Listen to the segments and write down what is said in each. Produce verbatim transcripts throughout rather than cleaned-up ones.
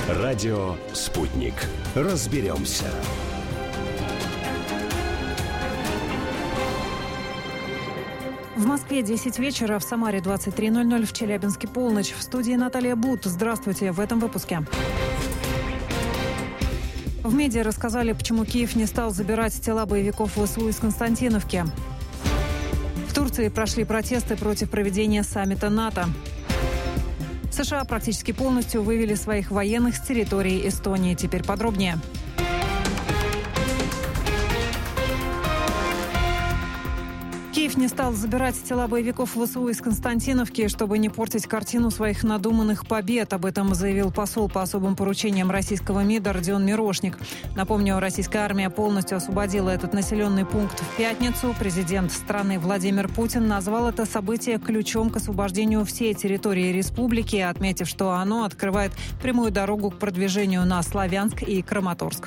Радио «Спутник». Разберемся. В Москве десять вечера, в Самаре двадцать три ноль ноль, в Челябинске полночь. В студии Наталья Бут. Здравствуйте в этом выпуске. В медиа рассказали, почему Киев не стал забирать тела боевиков ВСУ из Константиновки. В Турции прошли протесты против проведения саммита НАТО. США практически полностью вывели своих военных с территории Эстонии. Теперь подробнее. Киев не стал забирать тела боевиков ВСУ из Константиновки, чтобы не портить картину своих надуманных побед. Об этом заявил посол по особым поручениям российского МИДа Родион Мирошник. Напомню, российская армия полностью освободила этот населенный пункт в пятницу. Президент страны Владимир Путин назвал это событие ключом к освобождению всей территории республики, отметив, что оно открывает прямую дорогу к продвижению на Славянск и Краматорск.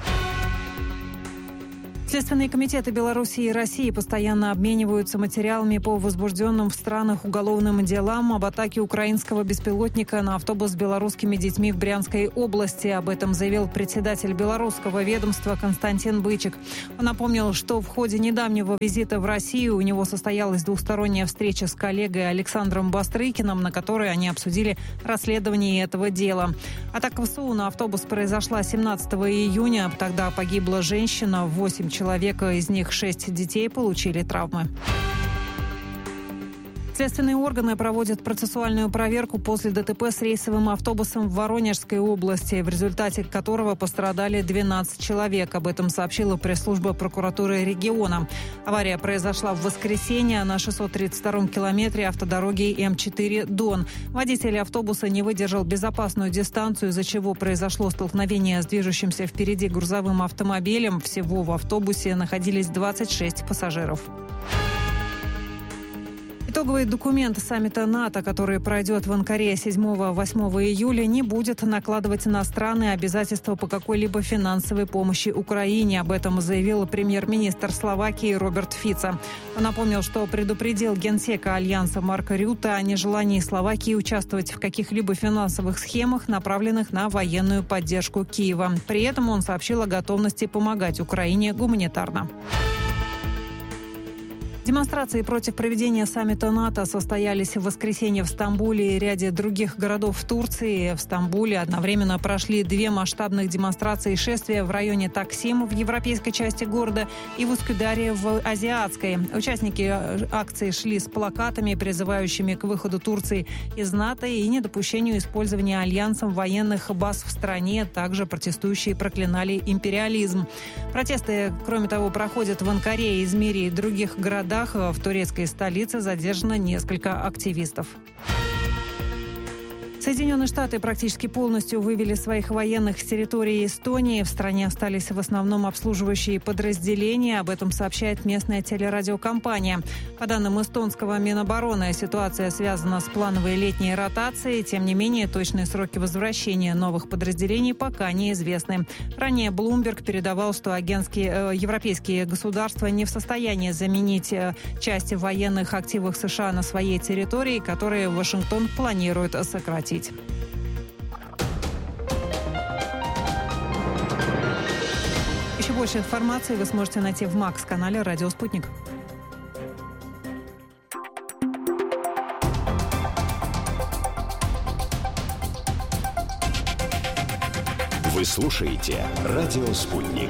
Следственные комитеты Беларуси и России постоянно обмениваются материалами по возбужденным в странах уголовным делам об атаке украинского беспилотника на автобус с белорусскими детьми в Брянской области. Об этом заявил председатель белорусского ведомства Константин Бычик. Он напомнил, что в ходе недавнего визита в Россию у него состоялась двусторонняя встреча с коллегой Александром Бастрыкиным, на которой они обсудили расследование этого дела. Атака ВСУ на автобус произошла семнадцатого июня. Тогда погибла женщина, восемь человека, из них шесть детей получили травмы. Следственные органы проводят процессуальную проверку после ДТП с рейсовым автобусом в Воронежской области, в результате которого пострадали двенадцать человек. Об этом сообщила пресс-служба прокуратуры региона. Авария произошла в воскресенье на шестьсот тридцать втором километре автодороги Эм четыре Дон. Водитель автобуса не выдержал безопасную дистанцию, из-за чего произошло столкновение с движущимся впереди грузовым автомобилем. Всего в автобусе находились двадцать шесть пассажиров. Итоговый документ саммита НАТО, который пройдет в Анкаре седьмого-восьмого июля, не будет накладывать на страны обязательства по какой-либо финансовой помощи Украине. Об этом заявил премьер-министр Словакии Роберт Фицо. Он напомнил, что предупредил генсека Альянса Марка Рюта о нежелании Словакии участвовать в каких-либо финансовых схемах, направленных на военную поддержку Киева. При этом он сообщил о готовности помогать Украине гуманитарно. Демонстрации против проведения саммита НАТО состоялись в воскресенье в Стамбуле и ряде других городов в Турции. В Стамбуле одновременно прошли две масштабных демонстрации и шествия в районе Таксим в европейской части города и в Üsküdar'е в азиатской. Участники акции шли с плакатами, призывающими к выходу Турции из НАТО и недопущению использования альянсом военных баз в стране. Также протестующие проклинали империализм. Протесты, кроме того, проходят в Анкаре, Измире и других городах. В турецкой столице задержано несколько активистов. Соединенные Штаты практически полностью вывели своих военных с территории Эстонии. В стране остались в основном обслуживающие подразделения. Об этом сообщает местная телерадиокомпания. По данным эстонского Минобороны, ситуация связана с плановой летней ротацией. Тем не менее, точные сроки возвращения новых подразделений пока неизвестны. Ранее Bloomberg передавал, что агентские, э, европейские государства не в состоянии заменить э, части военных активов США на своей территории, которые Вашингтон планирует сократить. Еще больше информации вы сможете найти в Макс-канале «Радио Спутник». Вы слушаете «Радио Спутник».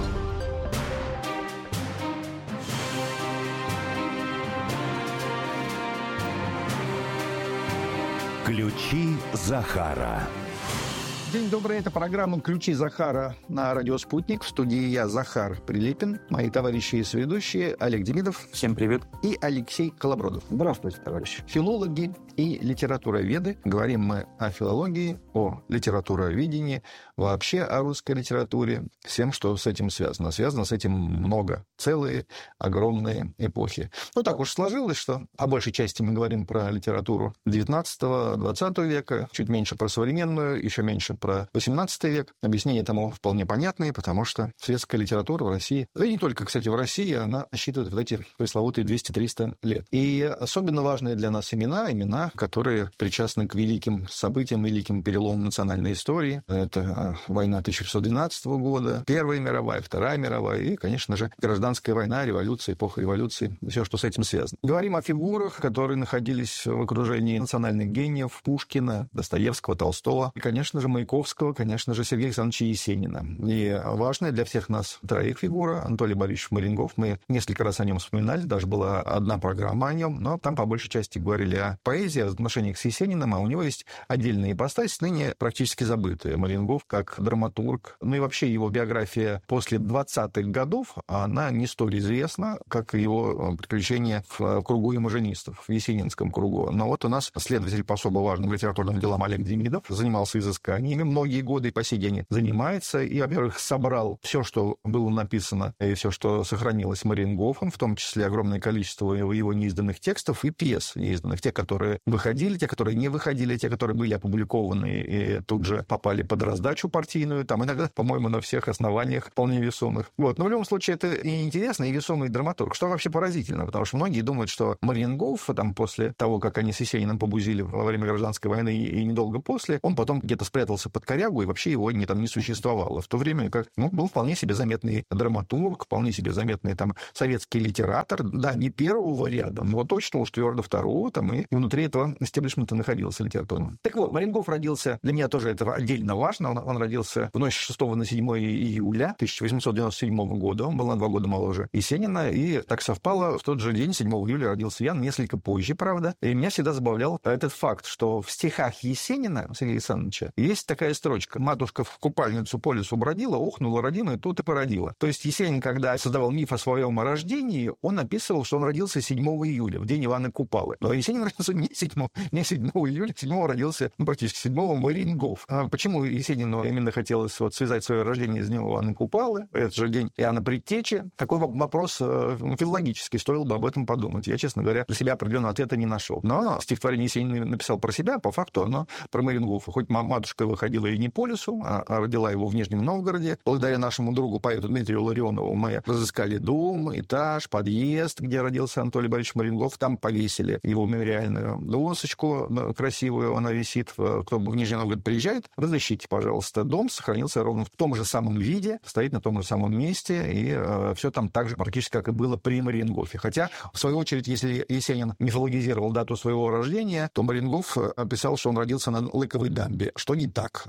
Ключи Захара. День добрый, это программа «Ключи Захара» на радио «Спутник». В студии я, Захар Прилепин, мои товарищи и соведущие Олег Демидов. Всем привет. И Алексей Колобродов. Здравствуйте, товарищи. Филологи и литературоведы. Говорим мы о филологии, о литературоведении, вообще о русской литературе, всем, что с этим связано. Связано с этим много. Целые огромные эпохи. Ну, так уж сложилось, что по большей части мы говорим про литературу девятнадцатого-двадцатого века, чуть меньше про современную, еще меньше про восемнадцатый век. Объяснение тому вполне понятное, потому что светская литература в России, да и не только, кстати, в России, она насчитывает вот эти пресловутые двести-триста лет. И особенно важные для нас имена, имена, которые причастны к великим событиям, великим переломам национальной истории. Это война тысяча шестьсот двенадцатого года, Первая мировая, Вторая мировая и, конечно же, гражданская война, революция, эпоха революции, все, что с этим связано. Говорим о фигурах, которые находились в окружении национальных гениев: Пушкина, Достоевского, Толстого, и, конечно же, Маяковского, конечно же, Сергея Александровича Есенина. И важная для всех нас троих фигура — Анатолий Борисович Маренгоф. Мы несколько раз о нем вспоминали, даже была одна программа о нем, но там по большей части говорили о поэзии, о отношениях с Есениным, а у него есть отдельная ипостась, ныне практически забытая. Маренгоф как драматург, ну и вообще его биография после двадцатых годов, она не столь известна, как его приключения в кругу имажинистов, в есенинском кругу. Но вот у нас следователь по особо важным литературным делам Олег Демидов занимался изысканиями многие годы и по сей день занимается, и, во-первых, собрал все, что было написано, и все, что сохранилось Маренгофом, в том числе огромное количество его, его неизданных текстов и пьес неизданных, те, которые выходили, те, которые не выходили, те, которые были опубликованы и тут же попали под раздачу партийную, там иногда, по-моему, на всех основаниях вполне весомых. Вот. Но в любом случае это и интересно, и весомый драматург, что вообще поразительно, потому что многие думают, что Маренгоф, там, после того, как они с Есениным побузили во время гражданской войны и, и недолго после, он потом где-то спрятался под корягу, и вообще его не, там не существовало. В то время как, ну, был вполне себе заметный драматург, вполне себе заметный там советский литератор, да, не первого ряда, но точно уж твердо второго, там, и внутри этого стеблишмента находился литературным. Так вот, Маренгоф родился, для меня тоже это отдельно важно, он, он родился в ночь с шестого на седьмое июля тысяча восемьсот девяносто седьмого года, он был на два года моложе Есенина, и так совпало, в тот же день, седьмого июля, родился я, несколько позже, правда, и меня всегда забавлял этот факт, что в стихах Есенина, Сергея Александровича, есть такая строчка: «Матушка в купальницу по лесу бродила, охнула родимая, тут и породила». То есть Есенин, когда создавал миф о своем рождении, он описывал, что он родился седьмого июля, в день Ивана Купалы. Но Есенин родился не седьмого, не седьмого июля, седьмого родился, ну, практически седьмого Маренгоф. А почему Есенину именно хотелось вот связать свое рождение с днем Ивана Купалы, этот же день Иоанна Предтечи? Такой вопрос э, филологический, стоило бы об этом подумать. Я, честно говоря, для себя определенного ответа не нашел. Но стихотворение Есенин написал про себя, по факту оно про Маренгофа. Хоть матушка выходила и не по лесу, а родила его в Нижнем Новгороде. Благодаря нашему другу, поэту Дмитрию Ларионову, мы разыскали дом, этаж, подъезд, где родился Анатолий Борисович Маренгоф. Там повесили его мемориальную досочку красивую, она висит. Кто в Нижний Новгород приезжает, разыщите, пожалуйста. Дом сохранился ровно в том же самом виде, стоит на том же самом месте, и э, все там так же практически, как и было при Маренгофе. Хотя, в свою очередь, если Есенин мифологизировал дату своего рождения, то Маренгоф описал, что он родился на Лыковой дамбе, что не так.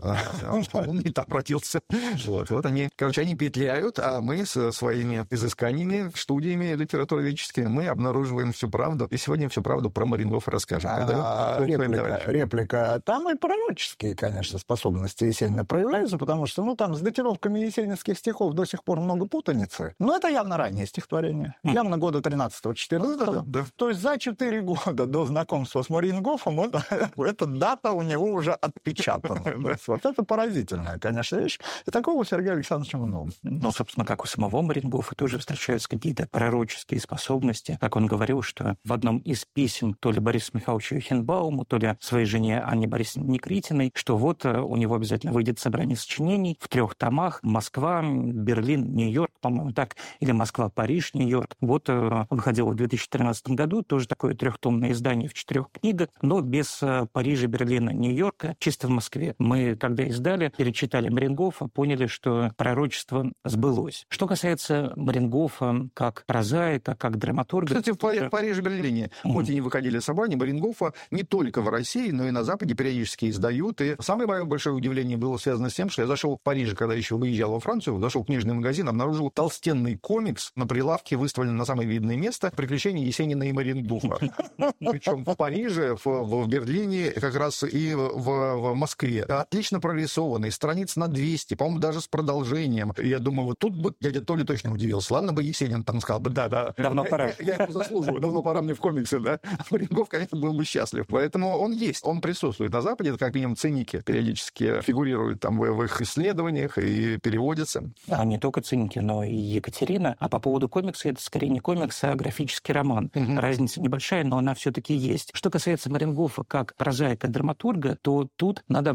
Он не так родился. Вот, вот они, короче, они петляют, а мы со своими изысканиями, студиями литературоведческими, мы обнаруживаем всю правду. И сегодня всю правду про Маренгофа расскажем. А, реплика, реплика. Там и пророческие, конечно, способности Есенина проявляются, потому что, ну, там с датировками есенинских стихов до сих пор много путаницы. Но это явно раннее стихотворение. Mm. Явно года тринадцатого-четырнадцатого. Да, да. То есть за четыре года до знакомства с Маренгофом он, эта дата у него уже отпечатана. Вот это поразительная, конечно, вещь. И такого у Сергея Александровича много. Ну, собственно, как у самого Маренгофа тоже встречаются какие-то пророческие способности. Как он говорил, что в одном из писем то ли Борису Михайловичу Эхенбауму, то ли своей жене Анне Борисовне Никритиной, что вот у него обязательно выйдет собрание сочинений в трех томах: Москва, Берлин, Нью-Йорк, по-моему, так, или Москва, Париж, Нью-Йорк. Вот он выходил в две тысячи тринадцатом году, тоже такое трехтомное издание в четырех книгах, но без Парижа, Берлина, Нью-Йорка, чисто в Москве. Мы, когда издали, перечитали Маренгофа, поняли, что пророчество сбылось. Что касается Маренгофа как прозаика, как драматурга... Кстати, в Париже, Берлине, mm-hmm. хоть и не выходили собрания, Маренгофа не только в России, но и на Западе периодически издают. И самое мое большое удивление было связано с тем, что я зашел в Париже, когда еще выезжал во Францию, зашел в книжный магазин, обнаружил толстенный комикс на прилавке, выставлен на самое видное место, «Приключения Есенина и Маренгофа». Причем в Париже, в Берлине, как раз и в Москве. Отлично прорисованный, страниц на двести, по-моему, даже с продолжением. Я думаю, вот тут бы дядя Толя точно удивился. Ладно бы Есенин там сказал бы, да-да. Давно пора. Я его заслуживаю, давно пора мне в комиксы, да. Маренгоф, конечно, был бы счастлив. Поэтому он есть, он присутствует на Западе, это как минимум циники периодически фигурируют там в их исследованиях и переводятся. А не только циники, но и Екатерина. А по поводу комикса, это скорее не комикс, а графический роман. Угу. Разница небольшая, но она все-таки есть. Что касается Маренгофа как прозаика-драматурга, то тут надо обратиться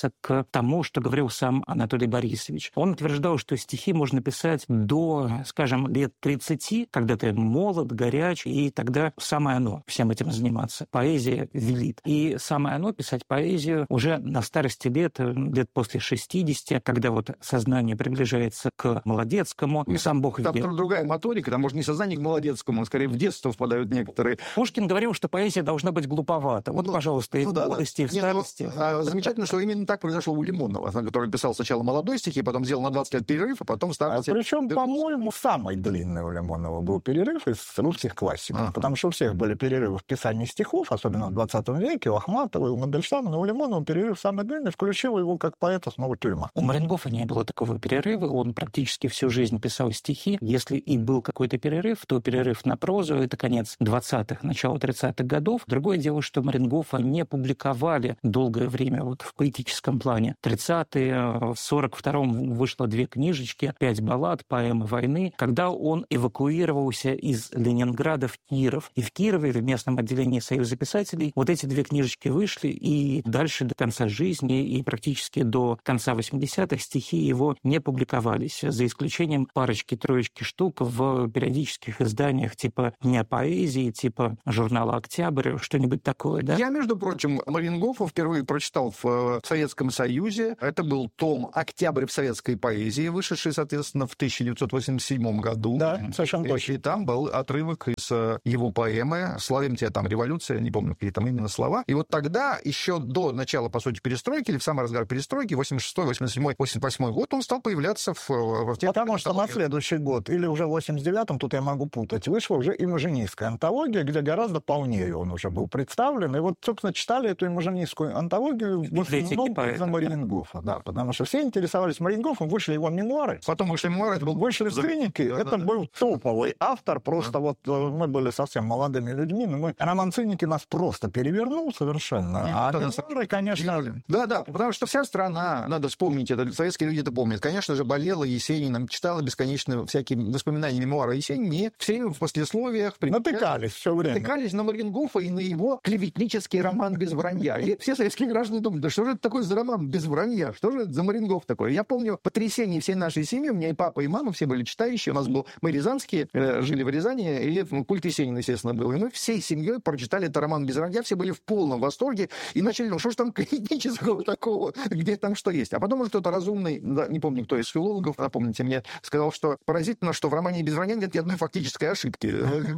возвращаться к тому, что говорил сам Анатолий Борисович. Он утверждал, что стихи можно писать до, скажем, лет тридцати, когда ты молод, горяч, и тогда самое оно всем этим заниматься. Поэзия велит. И самое оно писать поэзию уже на старости лет, лет после шестидесяти, когда вот сознание приближается к молодецкому, и сам Бог велел. Там другая моторика, там, может, не сознание к молодецкому, а скорее в детство впадают некоторые. Пушкин говорил, что поэзия должна быть глуповата. Вот, ну, пожалуйста, и ну, в да, молодости, да. и в старости. Нет, ну, а, замечательно, что именно так произошло у Лимонова, который писал сначала молодой стихи, потом сделал на двадцать лет перерыв, а потом старости. А причем, по-моему, самый длинный у Лимонова был перерыв из русских классиков, а. потому что у всех были перерывы в писании стихов, особенно в двадцатом веке, у Ахматова, у Мандельштама, но у Лимонова перерыв самый длинный, включил его как поэта снова тюрьма. У Маренгофа не было такого перерыва, он практически всю жизнь писал стихи. Если и был какой-то перерыв, то перерыв на прозу, это конец двадцатых, начало тридцатых годов. Другое дело, что Маренгофа не публиковали долгое время вот в поэтическом плане. тридцатые, в сорок втором вышло две книжечки, пять баллад, поэмы войны, когда он эвакуировался из Ленинграда в Киров. И в Кирове, в местном отделении Союза писателей, вот эти две книжечки вышли, и дальше до конца жизни, и практически до конца восьмидесятых стихи его не публиковались, за исключением парочки-троечки штук в периодических изданиях типа «Дня поэзии», типа журнала «Октябрь», что-нибудь такое, да? Я, между прочим, Маренгофа впервые прочитал в Советском Союзе. Это был том «Октябрь в советской поэзии», вышедший, соответственно, в тысяча девятьсот восемьдесят седьмом году. Да, совершенно точно. И там был отрывок из его поэмы «Славим тебя, там, революция», не помню, какие там именно слова. И вот тогда, еще до начала, по сути, перестройки, или в самый разгар перестройки, восемьдесят шестой, восемьдесят седьмой, восемьдесят восьмой год, он стал появляться в, в театре. Потому что на следующий год, или уже в восемьдесят девятом, тут я могу путать, вышла уже имажинистская антология, где гораздо полнее он уже был представлен. И вот, собственно, читали эту имажинистскую антологию в основном за Маренгофа. Да, потому что все интересовались Маренгофом, вышли его мемуары. Потом вышли мемуары, это был... Вышли в «Циники», да, это да, был топовый автор, просто да. вот мы были совсем молодыми людьми, но мы... Роман «Циники» нас просто перевернул совершенно. Нет, а мемуары, конечно... Да, да, потому что вся страна, надо вспомнить это, советские люди это помнят, конечно же, болела Есениным, читала бесконечно всякие воспоминания, мемуары Есенина, и все в послесловиях... Натыкались все время. Натыкались на Маренгофа и на его клеветнический роман «Без вранья». И все советские граждане думали, да что же это такое за роман «Без вранья»? Что же это за Маренгоф такой? Я помню потрясение всей нашей семьи, у меня и папа, и мама, все были читающие, у нас был, мы рязанские, э, жили в Рязани, и культ Есенина, естественно, был. И мы всей семьей прочитали этот роман «Без вранья», все были в полном восторге, и начали, ну что ж там клеветнического такого, где там что есть? А потом уже кто-то разумный, да, не помню, кто из филологов, напомните мне, сказал, что поразительно, что в романе «Без вранья» нет ни одной фактической ошибки.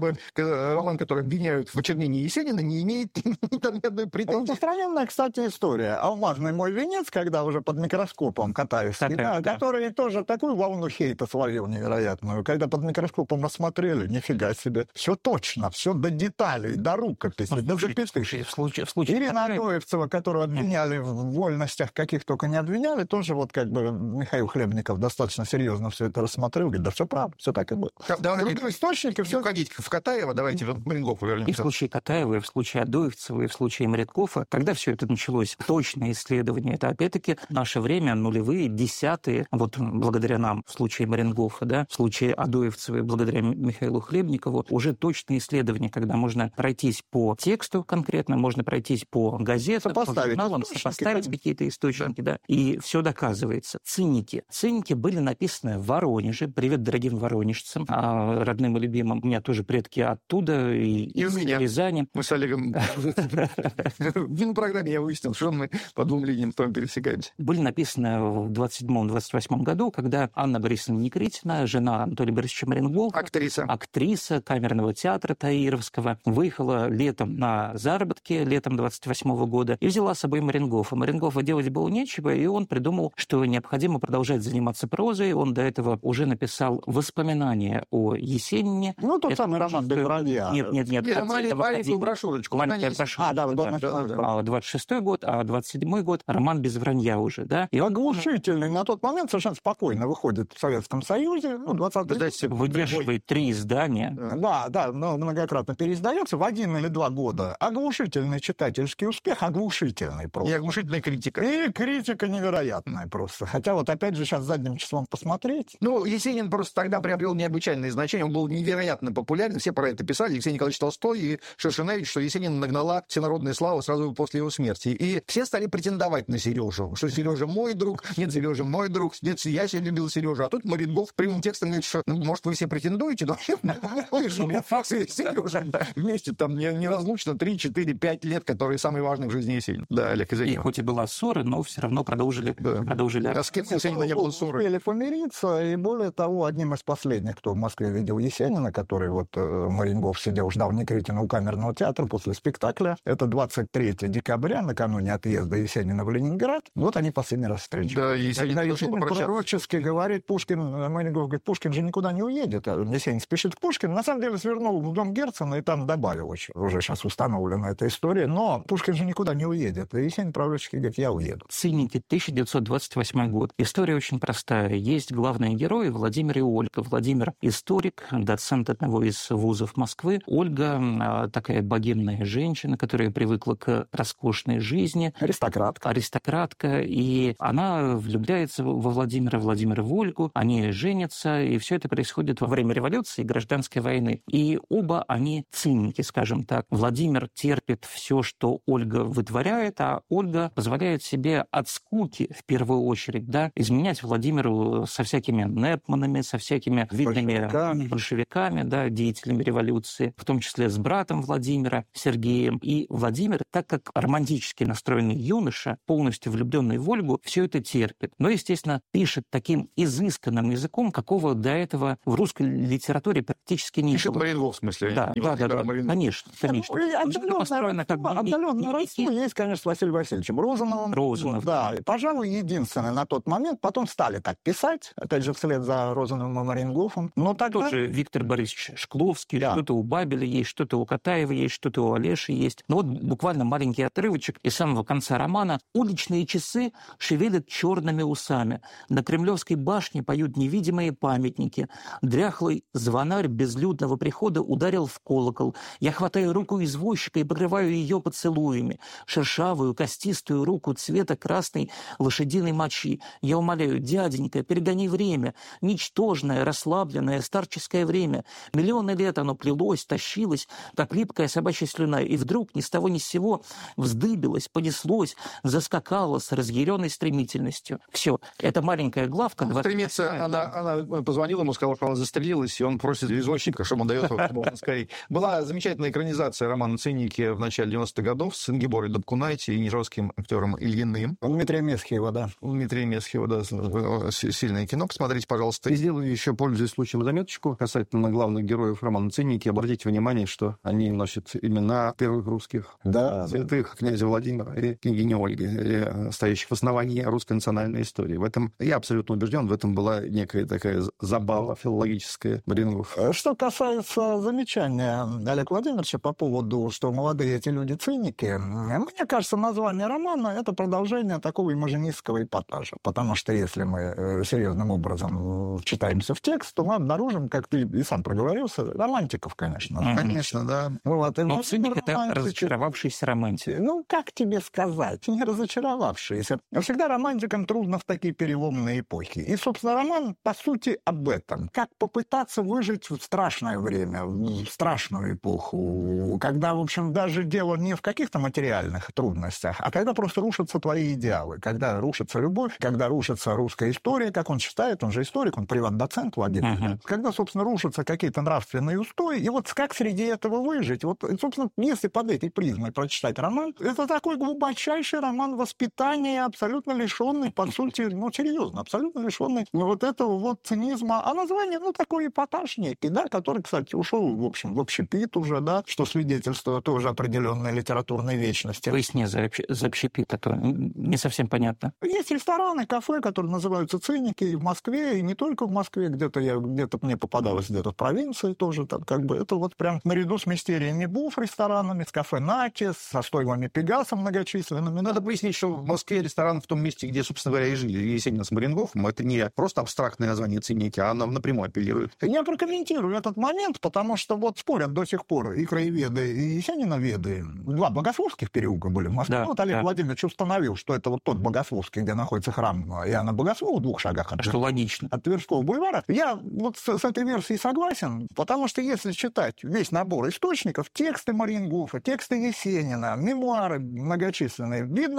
Роман, который обвиняют в очернении Есенина, не имеет ни одной претензии. Распространенная, кстати, история. «Алмазный мой венец», когда уже под микроскопом катаюсь, да, да. который тоже такую волну хейта словил невероятную. Когда под микроскопом рассмотрели, нифига себе, все точно, все до деталей, до рукописи, ну, до записей. В случае, в случае Ирина Адоевцева, которую обвиняли в вольностях, каких только не обвиняли, тоже вот как бы Михаил Хлебников достаточно серьезно все это рассмотрел, говорит, да все правда, все так и было. Другие источники, все ходить в Катаева, давайте в Маренгофа вернемся. И в случае Катаева, и в случае Адоевцева, и в случае Мареткофа, когда все это началось, точное исследование, это опять-таки наше время, нулевые, десятые, вот благодаря нам, в случае Маренгофа, да, в случае Адоевцева, благодаря Михаилу Хлебникову, уже точное исследование, когда можно пройтись по тексту конкретно, можно пройтись по газетам, по журналам, сопоставить какие-то источники, да, и все доказывается. Циники. Циники были написаны в Воронеже. Привет дорогим воронежцам, а, родным и любимым. У меня тоже предки оттуда, и, и из Рязани. Мы с Олегом в программе я выяснил, что мы по двум линиям потом пересекаемся. Были написаны в двадцать седьмом — двадцать восьмом году, когда Анна Борисовна Никритина, жена Анатолия Борисовича Маренгофа, актриса. актриса Камерного театра Таировского, выехала летом на заработки, летом двадцать восьмого года, и взяла с собой Маренгофа. Маренгофа делать было нечего, и он придумал, что необходимо продолжать заниматься прозой. Он до этого уже написал воспоминания о Есенине. Ну, тот это самый роман «Без вранья». Нет, нет, нет. нет маленькую брошюрочку. Маленькая брошюрочка. А, да, да. двадцать шестой год, а двадцать седьмой год роман «Без вранья» уже, да? И оглушительный. На тот момент совершенно спокойно выходит в Советском Союзе. Ну, двадцатый выдерживает три издания. Да, да, но многократно переиздается в один или два года. Оглушительный читательский успех, оглушительный просто. И оглушительная критика. И критика невероятная просто. Хотя вот опять же сейчас задним числом посмотреть. Ну, Есенин просто тогда приобрел необычайное значение. Он был невероятно популярен. Все про это писали. Алексей Николаевич Толстой и Шершеневич, что Есенин нагнала всенародная слава сразу после его смерти. И все стали претендовать претендовать на Сережу. Что Сережа мой друг, нет, Сережа мой друг, нет, я себя любил Сережу. А тут Марингов прямым текстом говорит, что, ну, может, вы все претендуете, но Сережа вместе там неразлучно три, четыре, пять лет, которые самые важные в жизни Есенина. Да, Олег, извини. И хоть и была ссора, но все равно продолжили. продолжили. А с кем Есенина не было ссоры? Успели помириться, и более того, одним из последних, кто в Москве видел Есенина, который вот Марингов сидел, ждал Никритина у Камерного театра после спектакля, это двадцать третьего декабря, накануне отъезда Есенина в Ленинград, вот они последний раз встречались. Да, Есенин, Есенин пророчески говорит, Пушкин, Марингов говорит, Пушкин же никуда не уедет. Есенин спешит к Пушкину, на самом деле свернул в дом Герцена и там добавил еще. Уже сейчас установлена эта история, но Пушкин же никуда не уедет. И Есенин пророчески говорит, я уеду. «Циники», тысяча девятьсот двадцать восьмой год. История очень простая. Есть главные герои Владимир и Ольга. Владимир – историк, доцент одного из вузов Москвы. Ольга – такая богемная женщина, которая привыкла к роскошной жизни. Аристократка. Аристократка. И она влюбляется во Владимира, Владимир в Ольгу. Они женятся, и все это происходит во время революции и гражданской войны. И оба они циники, скажем так. Владимир терпит все, что Ольга вытворяет, а Ольга позволяет себе от скуки, в первую очередь, да, изменять Владимиру со всякими Непманами, со всякими видными большевиками, большевиками, да, деятелями революции, в том числе с братом Владимира, Сергеем. И Владимир, так как романтически настроенный юноша, полностью влюбленный в Ольгу, все это терпит. Но, естественно, пишет таким изысканным языком, какого до этого в русской литературе практически не пишет было. Марингов, в смысле? Да, да, да, да, конечно, конечно. Отдаленно, как бы, отдаленно родство есть, конечно, с Василием Васильевичем Розановым. Розанов. Да, пожалуй, единственное на тот момент. Потом стали так писать, опять же, вслед за Розановым и Маринговым. Но тогда... Тоже Виктор Борисович Шкловский, да. Что-то у Бабеля есть, что-то у Катаева есть, что-то у Олеши есть. Но вот буквально маленький отрывочек из самого конца романа. «Уличные часы шевелят черными усами. На Кремлевской башне поют невидимые памятники. Дряхлый звонарь безлюдного прихода ударил в колокол. Я хватаю руку извозчика и покрываю ее поцелуями. Шершавую, костистую руку цвета красной лошадиной мочи. Я умоляю, дяденька, перегони время. Ничтожное, расслабленное, старческое время. Миллионы лет оно плелось, тащилось, как липкая собачья слюна, и вдруг ни с того ни с сего вздыбилось, понеслось, заскакало с разъяренной стремительностью. Все, это маленькая главка. Стремится, она, она позвонила ему, сказала, что она застрелилась, и он просит извозчика, чтобы он дает его скорее. Была замечательная экранизация романа «Циники» в начале девяностых годов с Ингеборой Добкунайте и нижегородским актером Ильиным. У Дмитрия Месхиева, да. У Дмитрия Месхиева, да. Сильное кино. Посмотрите, пожалуйста. И сделаю еще, пользуясь случаем, заметочку касательно главных героев романа «Циники». Обратите внимание, что они носят имена первых русских да, святых, князя Владимира и княгини Ольги, стоящих в основании русской национальной истории. В этом я абсолютно убежден, в этом была некая такая забава филологическая Марингов. Что касается замечания Олега Владимировича по поводу, что молодые эти люди циники, мне кажется, название романа — это продолжение такого имажинистского эпатажа. Потому что если мы серьезным образом вчитаемся в текст, то мы обнаружим, как ты и сам проговорился, романтиков, конечно. Mm-hmm. Конечно, да. Вот, но циник — это разочаровавшийся романтик. Ну, как тебе сказать? Не разочаровавшийся. Всегда романтикам трудно в такие переломные эпохи. И, собственно, роман, по сути, об этом. Как попытаться выжить в страшное время, в страшную эпоху, когда, в общем, даже дело не в каких-то материальных трудностях, а когда просто рушатся твои идеалы, когда рушится любовь, когда рушится русская история, как он считает, он же историк, он приват-доцент Владимир, uh-huh. когда, собственно, рушатся какие-то нравственные устои, и вот как среди этого выжить? Вот, собственно, если под этой призмой прочитать роман, это такой глубочайший роман воспитания, абсолютно лишенный, по сути, ну, серьезно, абсолютно лишенный вот этого вот цинизма. А название, ну, такой эпатаж некий, да, который, кстати, ушел, в общем, в общепит уже, да, что свидетельствует тоже определенной литературной вечности. Поясни за, за общепит, а то не совсем понятно. Есть рестораны, кафе, которые называются «Циники», и в Москве, и не только в Москве, где-то я, где-то мне попадалось, где-то в провинции тоже, там, как бы, это вот прям наряду с мистериями Буф ресторанами, с кафе «Наки», со стойлами «Пегаса» многочисленными. Надо пояснить, что в Москве ресторан в том месте, где, собственно говоря, и жили Есенин с Маринговым, это не просто абстрактное название «Циники», а оно напрямую апеллирует. Я прокомментирую этот момент, потому что вот спорят до сих пор и краеведы, и Есениноведы. Два богословских переулка были в Москве. Да, вот Олег да. Владимирович установил, что это вот тот богословский, где находится храм Иоанна Богослова, в двух шагах от, что логично. от Тверского бульвара. Я вот с, с этой версией согласен, потому что если читать весь набор источников, тексты Марингофа, тексты Есенина, мемуары многочисленные, видно,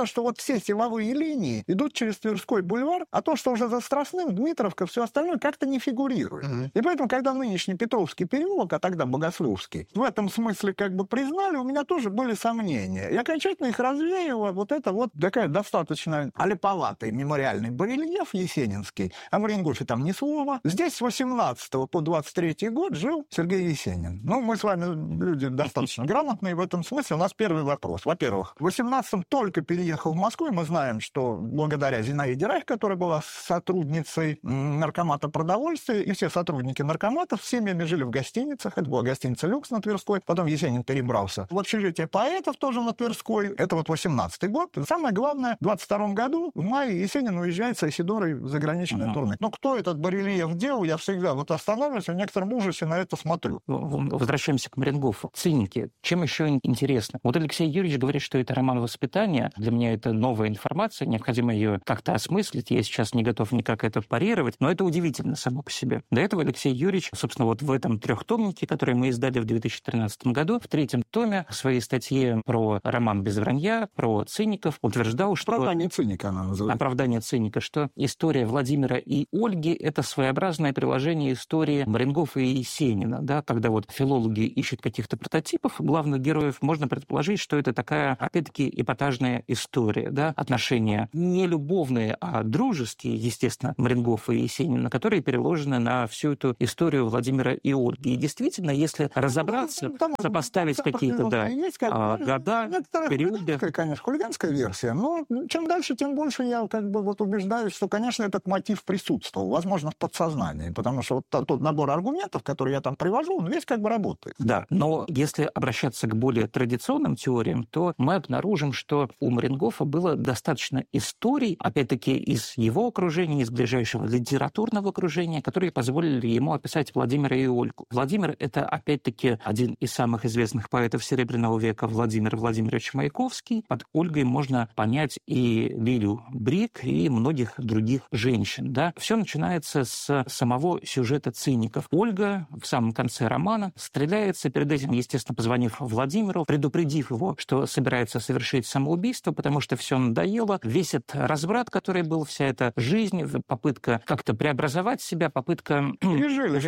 что вот все силовые линии идут через Тверской бульвар, а то, что уже за Страстным, Дмитровка, все остальное как-то не фигурирует. Mm-hmm. И поэтому, когда нынешний Петровский переулок, а тогда Богословский, в этом смысле как бы признали, у меня тоже были сомнения. И окончательно их развеяло вот это вот такая достаточно олиповатый мемориальный барельеф есенинский. О Мариенгофе там ни слова. Здесь с восемнадцатого по двадцать третий год жил Сергей Есенин. Ну, мы с вами люди достаточно грамотные в этом смысле. У нас первый вопрос. Во-первых, в восемнадцатом только переехал в Москву, и мы знаем, что благодаря Зинаиде Райх, которая была сотрудницей наркомата продовольствия, и все сотрудники наркоматов с семьями жили в гостиницах. Это была гостиница «Люкс» на Тверской. Потом Есенин перебрался в общежитие поэтов тоже на Тверской. Это вот восемнадцатый год. И самое главное, в двадцать втором году в мае Есенин уезжает с Айсидорой в заграничное uh-huh. турне. Но кто этот барельеф делал, я всегда вот останавливаюсь, в некотором ужасе на это смотрю. Возвращаемся к Мариенгофу. Циники. Чем еще интересно? Вот Алексей Юрьевич говорит, что это роман воспитания. Для меня это новая информация, необходимо ее как-то осмыслить. Я сейчас не готов никак это парировать, но это удивительно само по себе. До этого Алексей Юрьевич, собственно, вот в этом трехтомнике, который мы издали в две тысячи тринадцатом году, в третьем томе, в своей статье про роман «Без вранья», про циников, утверждал, что... Оправдание циника она называется. Оправдание циника, что история Владимира и Ольги — это своеобразное приложение истории Мариенгофа и Есенина, да, когда вот филологи ищут каких-то прототипов главных героев, можно предположить, что это такая, опять-таки, эпатажная история, да, отношения не любовные, а дружеские, естественно, Мариенгофа и Есенина, которые переложены на всю эту историю Владимира и Ольги. И действительно, если разобраться, ну, там, сопоставить там, какие-то, да, есть, как, а, года, периоды... Конечно, хулиганская версия, но чем дальше, тем больше я как бы вот убеждаюсь, что, конечно, этот мотив присутствовал, возможно, в подсознании, потому что вот тот набор аргументов, который я там привожу, он весь как бы работает. Да, но если обращаться к более традиционным теориям, то мы обнаружим, что у Мариенгофа было достаточно историй, опять-таки, из его окружения, из ближайшего литературного окружения, которые позволили ему описать Владимира и Ольгу. Владимир — это, опять-таки, один из самых известных поэтов Серебряного века, Владимир Владимирович Маяковский. Под Ольгой можно понять и Лилю Брик, и многих других женщин. Да? Все начинается с самого сюжета «Циников». Ольга в самом конце романа стреляется, перед этим, естественно, позвонив Владимиру, предупредив его, что собирается совершить самоубийство, потому что все надоело. Весь этот разврат, который был, вся эта жизнь, попытка как-то преобразовать себя, попытка... Пережили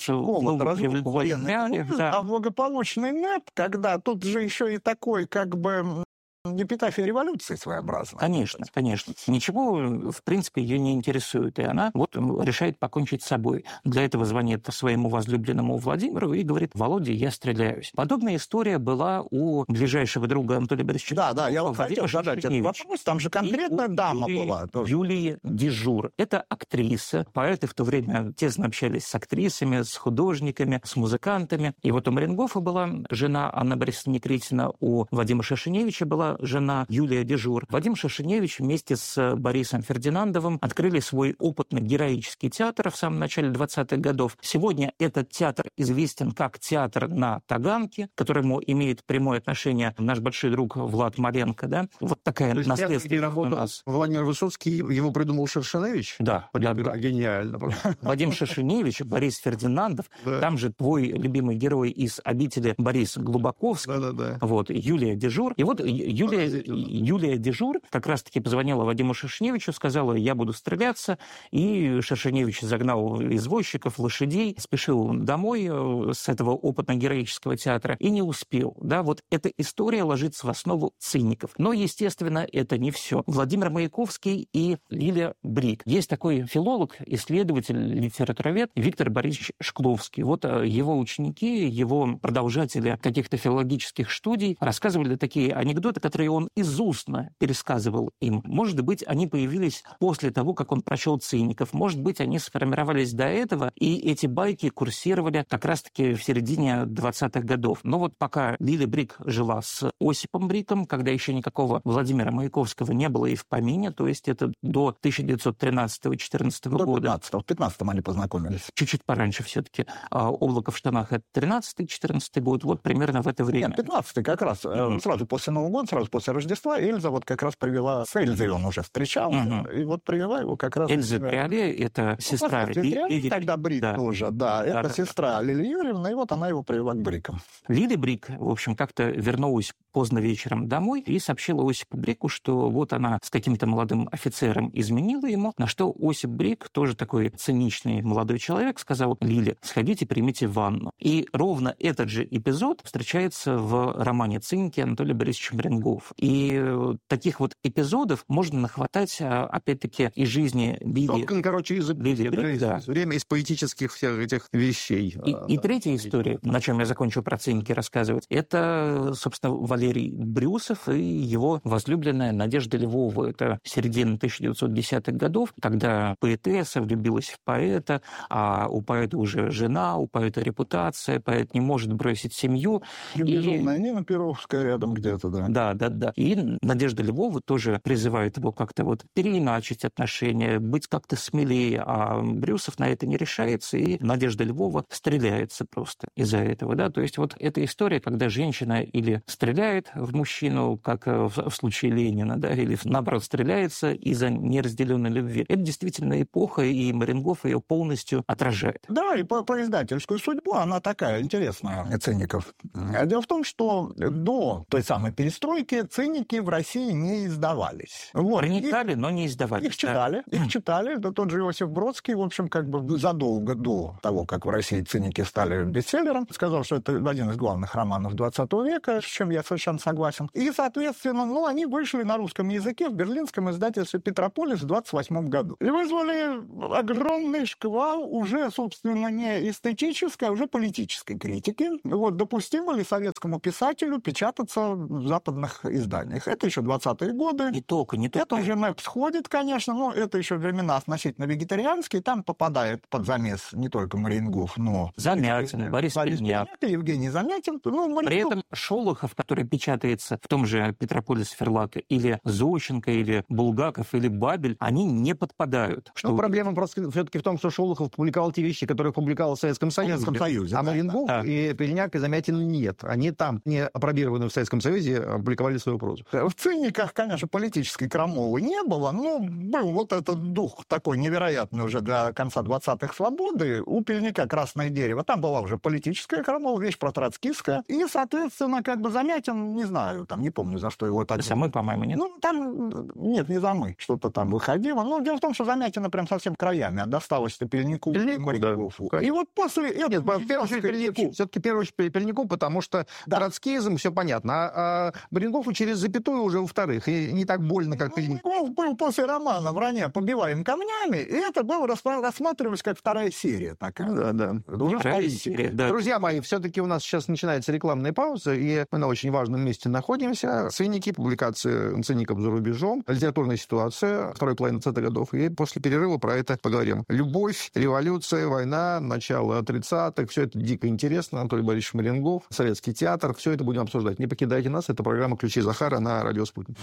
революцию, да. А благополучный НЭП, когда тут же еще и такой, как бы... эпитафия революции своеобразная. Конечно, конечно. Ничего, в принципе, ее не интересует. И она вот решает покончить с собой. Для этого звонит своему возлюбленному Владимиру и говорит: «Володя, я стреляюсь». Подобная история была у ближайшего друга Анатолия Борисовича. Да, да, я вот хотел задать этот вопрос. Там же конкретно дама Юлии, была. Тоже. Юлия Дежур. Это актриса. Поэты в то время тесно общались с актрисами, с художниками, с музыкантами. И вот у Мариенгофа была жена Анна Борисовна Никритина, у Вадима Шершеневича была жена Юлия Дежур. Вадим Шершеневич вместе с Борисом Фердинандовым открыли свой опытный героический театр в самом начале двадцатых годов. Сегодня этот театр известен как театр на Таганке, к которому имеет прямое отношение наш большой друг Влад Маленко. Да? Вот такая наследственность у нас. Владимир Высоцкий, его придумал Шершеневич? Да. да, да. Гениально. Вадим Шершеневич, Борис Фердинандов, да. Там же твой любимый герой из «Обители» Борис Глубоковский. Да, да, да. Вот, Юлия Дежур. И вот Юлия Юлия, Юлия Дежур как раз-таки позвонила Вадиму Шершеневичу, сказала: «Я буду стреляться». И Шершеневич загнал извозчиков, лошадей, спешил домой с этого опытно-героического театра и не успел. Да, вот эта история ложится в основу «Циников». Но, естественно, это не все. Владимир Маяковский и Лиля Брик. Есть такой филолог, исследователь, литературовед Виктор Борисович Шкловский. Вот его ученики, его продолжатели каких-то филологических студий рассказывали такие анекдоты, которые он изустно пересказывал им. Может быть, они появились после того, как он прочел «Циников». Может быть, они сформировались до этого, и эти байки курсировали как раз-таки в середине двадцатых годов. Но вот пока Лиля Брик жила с Осипом Бриком, когда еще никакого Владимира Маяковского не было и в помине, то есть это до тысяча девятьсот тринадцатого-четырнадцатого года. пятнадцатого, в пятнадцатом они познакомились. Чуть-чуть пораньше все-таки. «Облако в штанах» — это тринадцатый-четырнадцатый год, вот примерно в это время. Нет, пятнадцатый как раз, mm-hmm. сразу после Нового года, сразу после Рождества Эльза вот как раз привела... С Эльзой он уже встречался, угу. и вот привела его как раз... Эльза Триоле — это сестра... Ну, Лили... Тогда Брик да. тоже, да. да. Это да, сестра да. Лили Юрьевна, и вот она его привела к Брикам. Лили Брик, в общем, как-то вернулась поздно вечером домой и сообщила Осипу Брику, что вот она с каким-то молодым офицером изменила ему, на что Осип Брик, тоже такой циничный молодой человек, сказал: Лили, сходите, примите ванну. И ровно этот же эпизод встречается в романе «Циники» Анатолия Борисовича Марингофа. И таких вот эпизодов можно нахватать, опять-таки, из жизни Лили. Только, короче, из, Лили Брик, да. время из поэтических всех этих вещей. И, да. и третья история, на чем я закончу про «Циники» рассказывать, это, собственно, Валерий Брюсов и его возлюбленная Надежда Львова. Это середина тысяча девятьсот десятых годов, когда поэтесса влюбилась в поэта, а у поэта уже жена, у поэта репутация, поэт не может бросить семью. Безумная Нина Перовская рядом где-то, да. Да, да, да. И Надежда Львова тоже призывает его как-то вот переиначить отношения, быть как-то смелее, а Брюсов на это не решается, и Надежда Львова стреляется просто из-за этого, да. То есть вот эта история, когда женщина или стреляет в мужчину, как в случае Ленина, да, или наоборот стреляется из-за неразделенной любви. Это действительно эпоха, и Марингоф ее полностью отражает. Да, и по, по издательскую судьбу она такая интересная, Цинников. Дело в том, что до той самой перестройки циники в России не издавались. Вот. Проникали, их, но не издавались. Их читали, да. их читали. Да, тот же Иосиф Бродский, в общем, как бы задолго до того, как в России циники стали бестселлером, сказал, что это один из главных романов двадцатого века, с чем я совершенно согласен. И, соответственно, ну, они вышли на русском языке в берлинском издательстве «Петрополис» в двадцать восьмом году. И вызвали огромный шквал уже, собственно, не эстетической, а уже политической критики. Вот, допустимо ли советскому писателю печататься в западных изданиях? Это еще двадцатые годы. Не только, не только. Это уже Мэпс ходит, конечно, но это еще времена относительно вегетарианские. Там попадает под замес не только Марингоф, но... Замятин, Борис, Борис Пельняк. Евгений Замятин. Ну, Марингоф... При этом Шолохов, который печатается в том же «Петрополис Ферлаке», или Зощенко, или Булгаков, или Бабель, они не подпадают. Что... Ну, проблема просто все-таки в том, что Шолохов публиковал те вещи, которые публиковал в Советском Союзе. В Советском Союзе, а да, Марингоф да. и Пельняк и Замятин нет. Они там, не опробированные в Советском Союзе, опубликовали свою прозу. В «Циниках», конечно, политической крамолы не было, но был вот этот дух такой невероятный уже для конца двадцатых свободы. У Пельняка «Красное дерево». Там была уже политическая крамола, вещь протроцкистская. И, соответственно, как бы Замятин, не знаю, там, не помню, за что его так... За «Мы», по-моему, нет? Ну, там, нет, не за «Мы», что-то там выходило. Но дело в том, что Замятина прям совсем краями досталось-то Пельняку. Пельняку, да. И вот после этого... Нет, в первую очередь Пельняку. Все-таки в первую очередь Пельняку, потому что да. троцкизм, все понятно. А, а Марингофу через запятую уже во-вторых. И не так больно, как Пельняку. Марингоф был после романа «Вранье побиваем камнями», и это было рассматривалось как вторая серия такая. Да, да. Уже вторая серия, да. Друзья мои, все-таки у нас сейчас начинается рекламная пауза, и мы на очень важном месте находимся. «Циники», публикации «Циников за рубежом», литературная ситуация второй половины двадцатых годов, и после перерыва про это поговорим. Любовь, революция, война, начало тридцатых, все это дико интересно. Анатолий Борисович Марингоф, советский театр, все это будем обсуждать. Не покидайте нас, это программа «Ключи Захара» на радио «Спутник».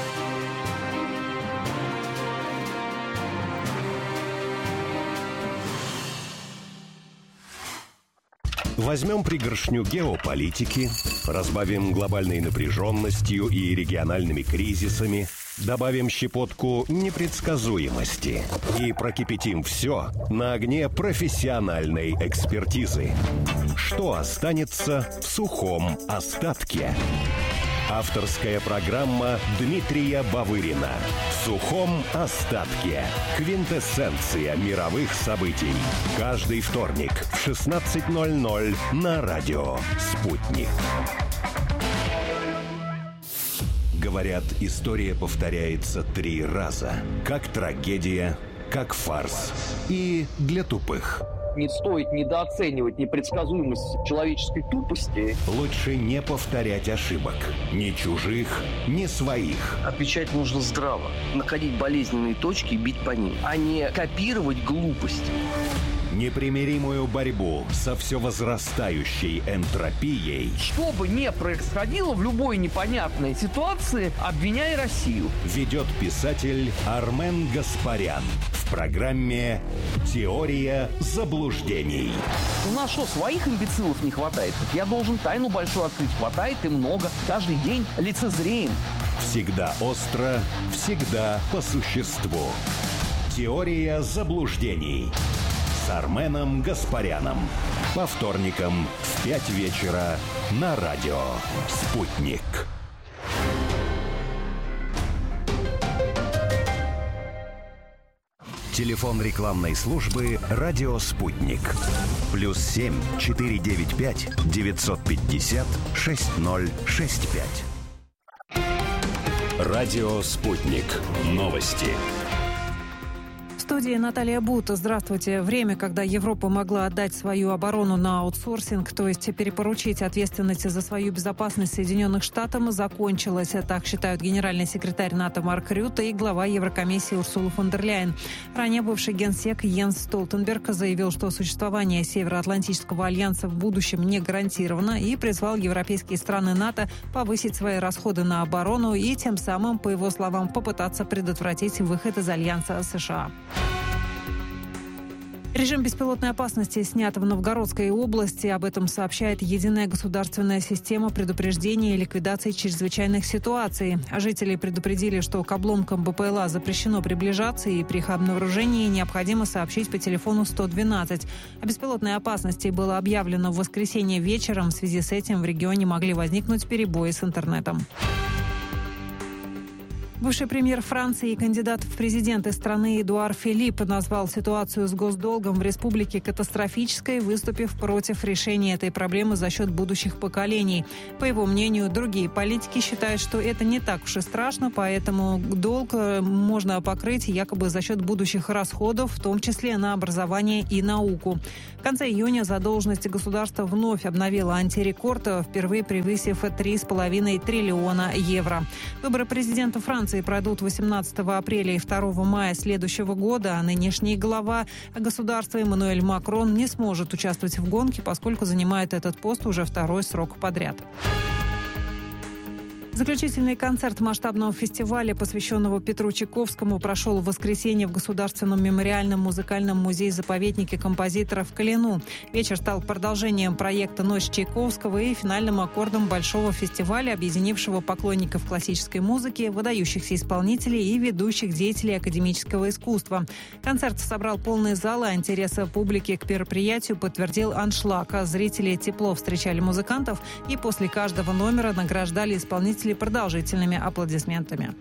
Возьмем пригоршню геополитики, разбавим глобальной напряженностью и региональными кризисами, добавим щепотку непредсказуемости и прокипятим все на огне профессиональной экспертизы. Что останется в сухом остатке? Авторская программа Дмитрия Бавырина. В сухом остатке. Квинтэссенция мировых событий. Каждый вторник в шестнадцать ноль ноль на радио «Спутник». Говорят, история повторяется три раза. Как трагедия, как фарс. И для тупых. Не стоит недооценивать непредсказуемость человеческой тупости. Лучше не повторять ошибок. Ни чужих, ни своих. Отвечать нужно здраво. Находить болезненные точки и бить по ним. А не копировать глупости. Непримиримую борьбу со все возрастающей энтропией. Что бы ни происходило в любой непонятной ситуации, обвиняй Россию. Ведет писатель Армен Гаспарян. В в программе «Теория заблуждений». У нас что, своих имбецилов не хватает? Так я должен тайну большую открыть. Хватает и много. Каждый день лицезреем. Всегда остро, всегда по существу. «Теория заблуждений» с Арменом Гаспаряном. По вторникам в пять вечера на радио «Спутник». Телефон рекламной службы «Радио Спутник». Плюс семь четыре девять пять девятьсот пятьдесят шесть ноль шесть пять. Радио «Спутник». Новости. В студии Наталья Бута. Здравствуйте. Время, когда Европа могла отдать свою оборону на аутсорсинг, то есть перепоручить ответственность за свою безопасность Соединенных Штатам, закончилось. Так считают генеральный секретарь НАТО Марк Рютте и глава Еврокомиссии Урсула фон дер Ляйен. Ранее бывший генсек Йенс Столтенберг заявил, что существование Североатлантического альянса в будущем не гарантировано, и призвал европейские страны НАТО повысить свои расходы на оборону и тем самым, по его словам, попытаться предотвратить выход из альянса США. Режим беспилотной опасности снят в Новгородской области. Об этом сообщает Единая государственная система предупреждения и ликвидации чрезвычайных ситуаций. А жители предупредили, что к обломкам БПЛА запрещено приближаться, и при их обнаружении необходимо сообщить по телефону сто двенадцать. О беспилотной опасности было объявлено в воскресенье вечером. В связи с этим в регионе могли возникнуть перебои с интернетом. Бывший премьер Франции и кандидат в президенты страны Эдуар Филипп назвал ситуацию с госдолгом в республике катастрофической, выступив против решения этой проблемы за счет будущих поколений. По его мнению, другие политики считают, что это не так уж и страшно, поэтому долг можно покрыть якобы за счет будущих расходов, в том числе на образование и науку. В конце июня задолженность государства вновь обновила антирекорд, впервые превысив три с половиной триллиона евро. Выборы президента Франции пройдут восемнадцатого апреля и второго мая следующего года, а нынешний глава государства Эммануэль Макрон не сможет участвовать в гонке, поскольку занимает этот пост уже второй срок подряд. Заключительный концерт масштабного фестиваля, посвященного Петру Чайковскому, прошел в воскресенье в Государственном мемориальном музыкальном музее-заповеднике композитора в Колину. Вечер стал продолжением проекта «Ночь Чайковского» и финальным аккордом большого фестиваля, объединившего поклонников классической музыки, выдающихся исполнителей и ведущих деятелей академического искусства. Концерт собрал полные залы, а интерес публики к мероприятию подтвердил аншлаг. Зрители тепло встречали музыкантов и после каждого номера награждали исполнителей продолжительными аплодисментами.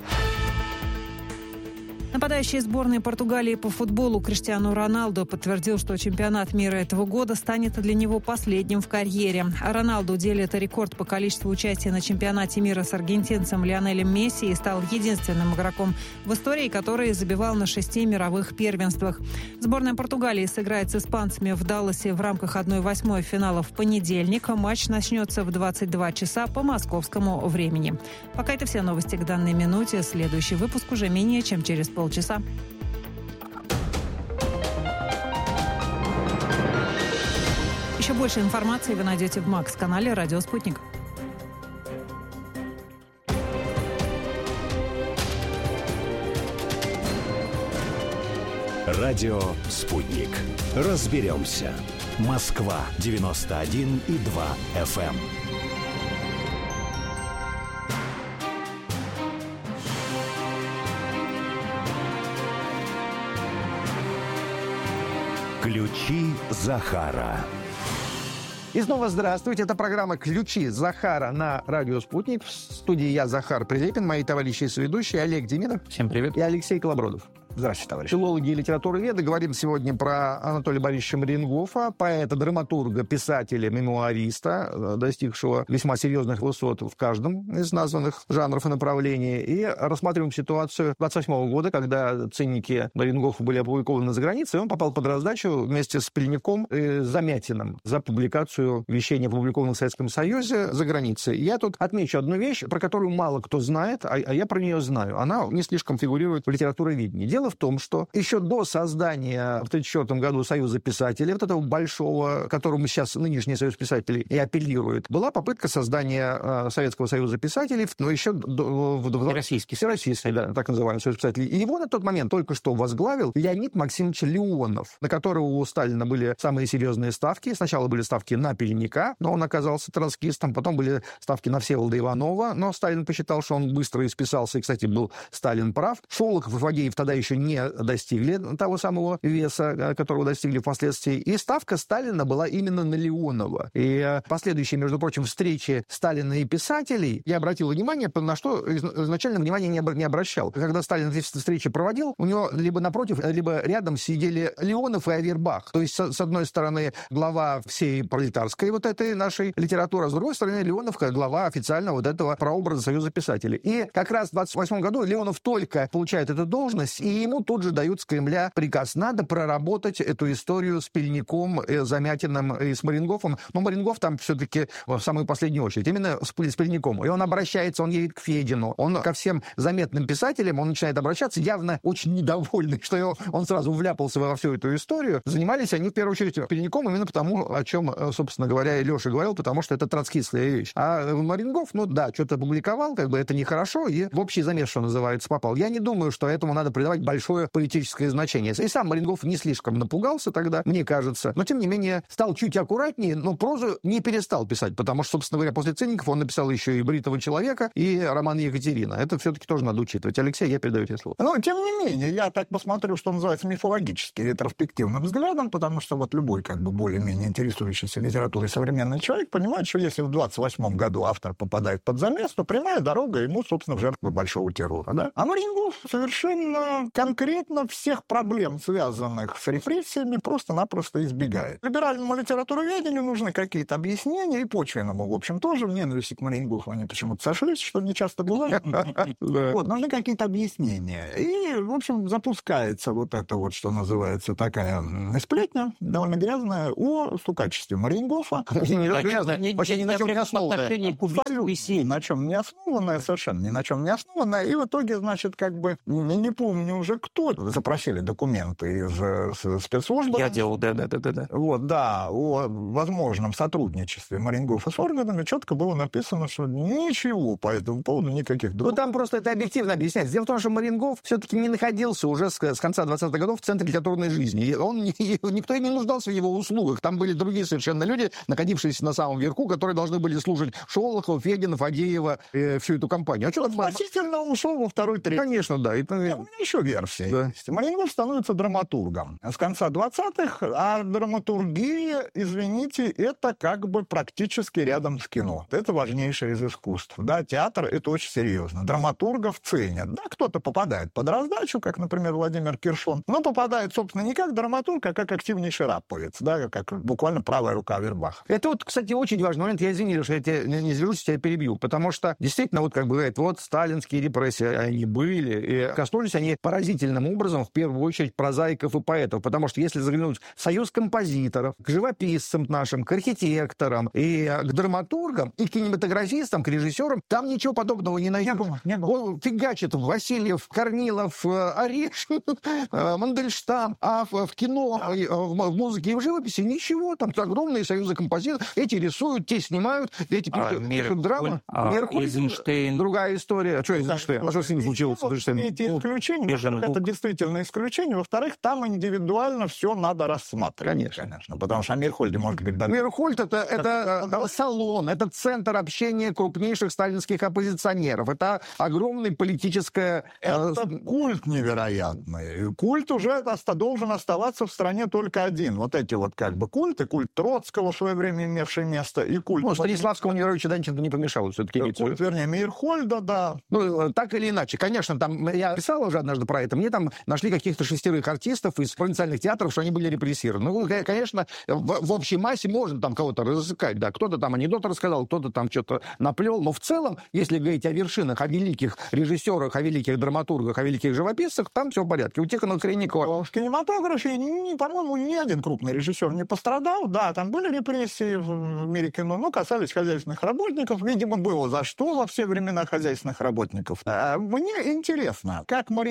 Нападающий сборной Португалии по футболу Криштиану Роналду подтвердил, что чемпионат мира этого года станет для него последним в карьере. Роналду делит рекорд по количеству участия на чемпионате мира с аргентинцем Лионелем Месси и стал единственным игроком в истории, который забивал на шести мировых первенствах. Сборная Португалии сыграет с испанцами в Далласе в рамках одной восьмой финала в понедельник. Матч начнется в двадцать два часа по московскому времени. Пока это все новости к данной минуте. Следующий выпуск уже менее чем через полчаса. Еще больше информации вы найдете в Макс-канале «Радио Спутник». Радио «Спутник». Разберемся. Москва девяносто один и два эф эм. Ключи Захара. И снова здравствуйте. Это программа «Ключи Захара» на радио «Спутник». В студии я, Захар Прилепин, мои товарищи и соведущие Олег Демидов. Всем привет. И Алексей Колобродов. Здравствуйте, товарищи. Филологи и литературоведы. Говорим сегодня про Анатолия Борисовича Мариенгофа, поэта, драматурга, писателя, мемуариста, достигшего весьма серьезных высот в каждом из названных жанров и направлений. И рассматриваем ситуацию двадцать восьмого года, когда ценники Мариенгофа были опубликованы за границей, и он попал под раздачу вместе с Плиняком и Замятиным за публикацию вещей, опубликованных в Советском Союзе, за границей. Я тут отмечу одну вещь, про которую мало кто знает, а я про нее знаю. Она не слишком фигурирует в литературоведении. Дело Дело в том, что еще до создания в тысяча девятьсот тридцать четвёртом году Союза писателей, вот этого большого, которому сейчас нынешний Союз писателей и апеллирует, была попытка создания э, Советского Союза писателей, но еще до, в, в, Российский. Всероссийский, да, так называемый Союз писателей. И его на тот момент только что возглавил Леонид Максимович Леонов, на которого у Сталина были самые серьезные ставки. Сначала были ставки на Пельника, но он оказался троцкистом, потом были ставки на Всеволода Иванова, но Сталин посчитал, что он быстро исписался, и, кстати, был Сталин прав. Шолохов и Фадеев тогда еще не достигли того самого веса, которого достигли впоследствии. И ставка Сталина была именно на Леонова. И последующие, между прочим, встречи Сталина и писателей, я обратил внимание, на что изначально внимания не обращал. Когда Сталин эти встречи проводил, у него либо напротив, либо рядом сидели Леонов и Авербах. То есть, с одной стороны, глава всей пролетарской вот этой нашей литературы, а с другой стороны, Леонов как глава официально вот этого прообраза Союза писателей. И как раз в двадцать восьмом году Леонов только получает эту должность, и ему тут же дают с Кремля приказ. Надо проработать эту историю с Пельником, Замятиным и с Марингофом. Но Марингоф там все-таки в самую последнюю очередь. Именно с Пельником. И он обращается, он едет к Федину. Он ко всем заметным писателям, он начинает обращаться, явно очень недовольный, что он сразу вляпался во всю эту историю. Занимались они в первую очередь Пельником именно потому, о чем, собственно говоря, и Леша говорил, потому что это троцкистская вещь. А Марингоф, ну да, что-то публиковал, как бы это нехорошо, и в общий замес, что называется, попал. Я не думаю, что этому надо придавать большое политическое значение. И сам Марингоф не слишком напугался тогда, мне кажется, но, тем не менее, стал чуть аккуратнее, но прозу не перестал писать, потому что, собственно говоря, после «Ценников» он написал еще и «Бритого человека», и роман «Екатерина». Это все-таки тоже надо учитывать. Алексей, я передаю тебе слово. Ну, тем не менее, я так посмотрю, что называется, мифологически, ретроспективным взглядом, потому что вот любой, как бы, более-менее интересующийся литературой современный человек понимает, что если в двадцать восьмом году автор попадает под замес, то прямая дорога ему, собственно, в жертву большого террора, да? А Марингоф совершенно конкретно всех проблем, связанных с репрессиями, просто-напросто избегает. Либеральному литературоведению нужны какие-то объяснения, и почвенному, в общем, тоже. В ненависти к Марингофу они почему-то сошлись, что не часто бывает. Вот, нужны какие-то объяснения. И, в общем, запускается вот это вот, что называется, такая сплетня, довольно грязная, о стукачестве Марингофа. Вообще ни на чем не основанная. Ни на чем не основанная, совершенно ни на чем не основанная. И в итоге, значит, как бы, не помню уже кто, запросили документы из спецслужбы. Я делал, да-да-да. Вот, да, о возможном сотрудничестве Марингофа с органами четко было написано, что ничего по этому поводу, никаких других. Ну, там просто это объективно объясняется. Дело в том, что Марингоф все-таки не находился уже с, с конца двадцатых годов в центре литературной жизни. И он, не, никто и не нуждался в его услугах. Там были другие совершенно люди, находившиеся на самом верху, которые должны были служить Шолохова, Федина, Фадеева, э, всю эту компанию. А что относительно ушел во второй, третий. Конечно, да. Это... А у меня еще версия. Да. Марингоф становится драматургом с конца двадцатых, а драматургия, извините, это как бы практически рядом с кино. Это важнейшее из искусств. Да, театр — это очень серьезно. Драматургов ценят. Да, кто-то попадает под раздачу, как, например, Владимир Киршон, но попадает, собственно, не как драматург, а как активнейший раповец, да, как буквально правая рука Авербаха. Это вот, кстати, очень важный момент. Я извини, что я тебя не извержусь, тебя перебью, потому что действительно, вот как бы говорят, вот сталинские репрессии, они были, и коснулись они поразительным образом, в первую очередь, прозаиков и поэтов, потому что если заглянуть в союз композиторов, к живописцам нашим, к архитекторам, и к драматургам, и к кинематографистам, к режиссерам, там ничего подобного не найдешь. Не было, не было. Он фигачит Васильев, Корнилов, Орешин, Мандельштам, а в кино, в музыке и в живописи ничего, там огромные союзы композиторов, эти рисуют, те снимают, эти пишут, а, пишут драму. А, Эйзенштейн. Другая история. А что Эйзенштейн? А что с ним случилось? Вот эти исключения, это действительно исключение. Во-вторых, там индивидуально все надо рассматривать. Конечно. Конечно. Потому что о Мирхольде может говорить... Да, Мирхольд это, это, это салон, это центр общения крупнейших сталинских оппозиционеров. Это огромная политическая... Это культ невероятный. Культ уже должен оставаться в стране только один. Вот эти вот как бы культы, культ Троцкого в свое время имевший место, и культ... Ну, Станиславскому Неровичу Данченко не помешало все-таки. Культ, вернее, Мейерхольда, да. Ну, так или иначе. Конечно, там, я писал уже однажды про это, мне там нашли каких-то шестерых артистов из провинциальных театров, что они были репрессированы. Ну, конечно, в, в общей массе можно там кого-то разыскать, да. Кто-то там анекдот рассказал, кто-то там что-то наплел, но в целом, если говорить о вершинах, о великих режиссерах, о великих драматургах, о великих живописцах, там все в порядке. У Тихона Хренникова... В кинематографе, по-моему, ни один крупный режиссер не пострадал. Да, там были репрессии в мире кино, но касались хозяйственных работников. Видимо, было за что во все времена хозяйственных работников. А мне интересно, как Марингоф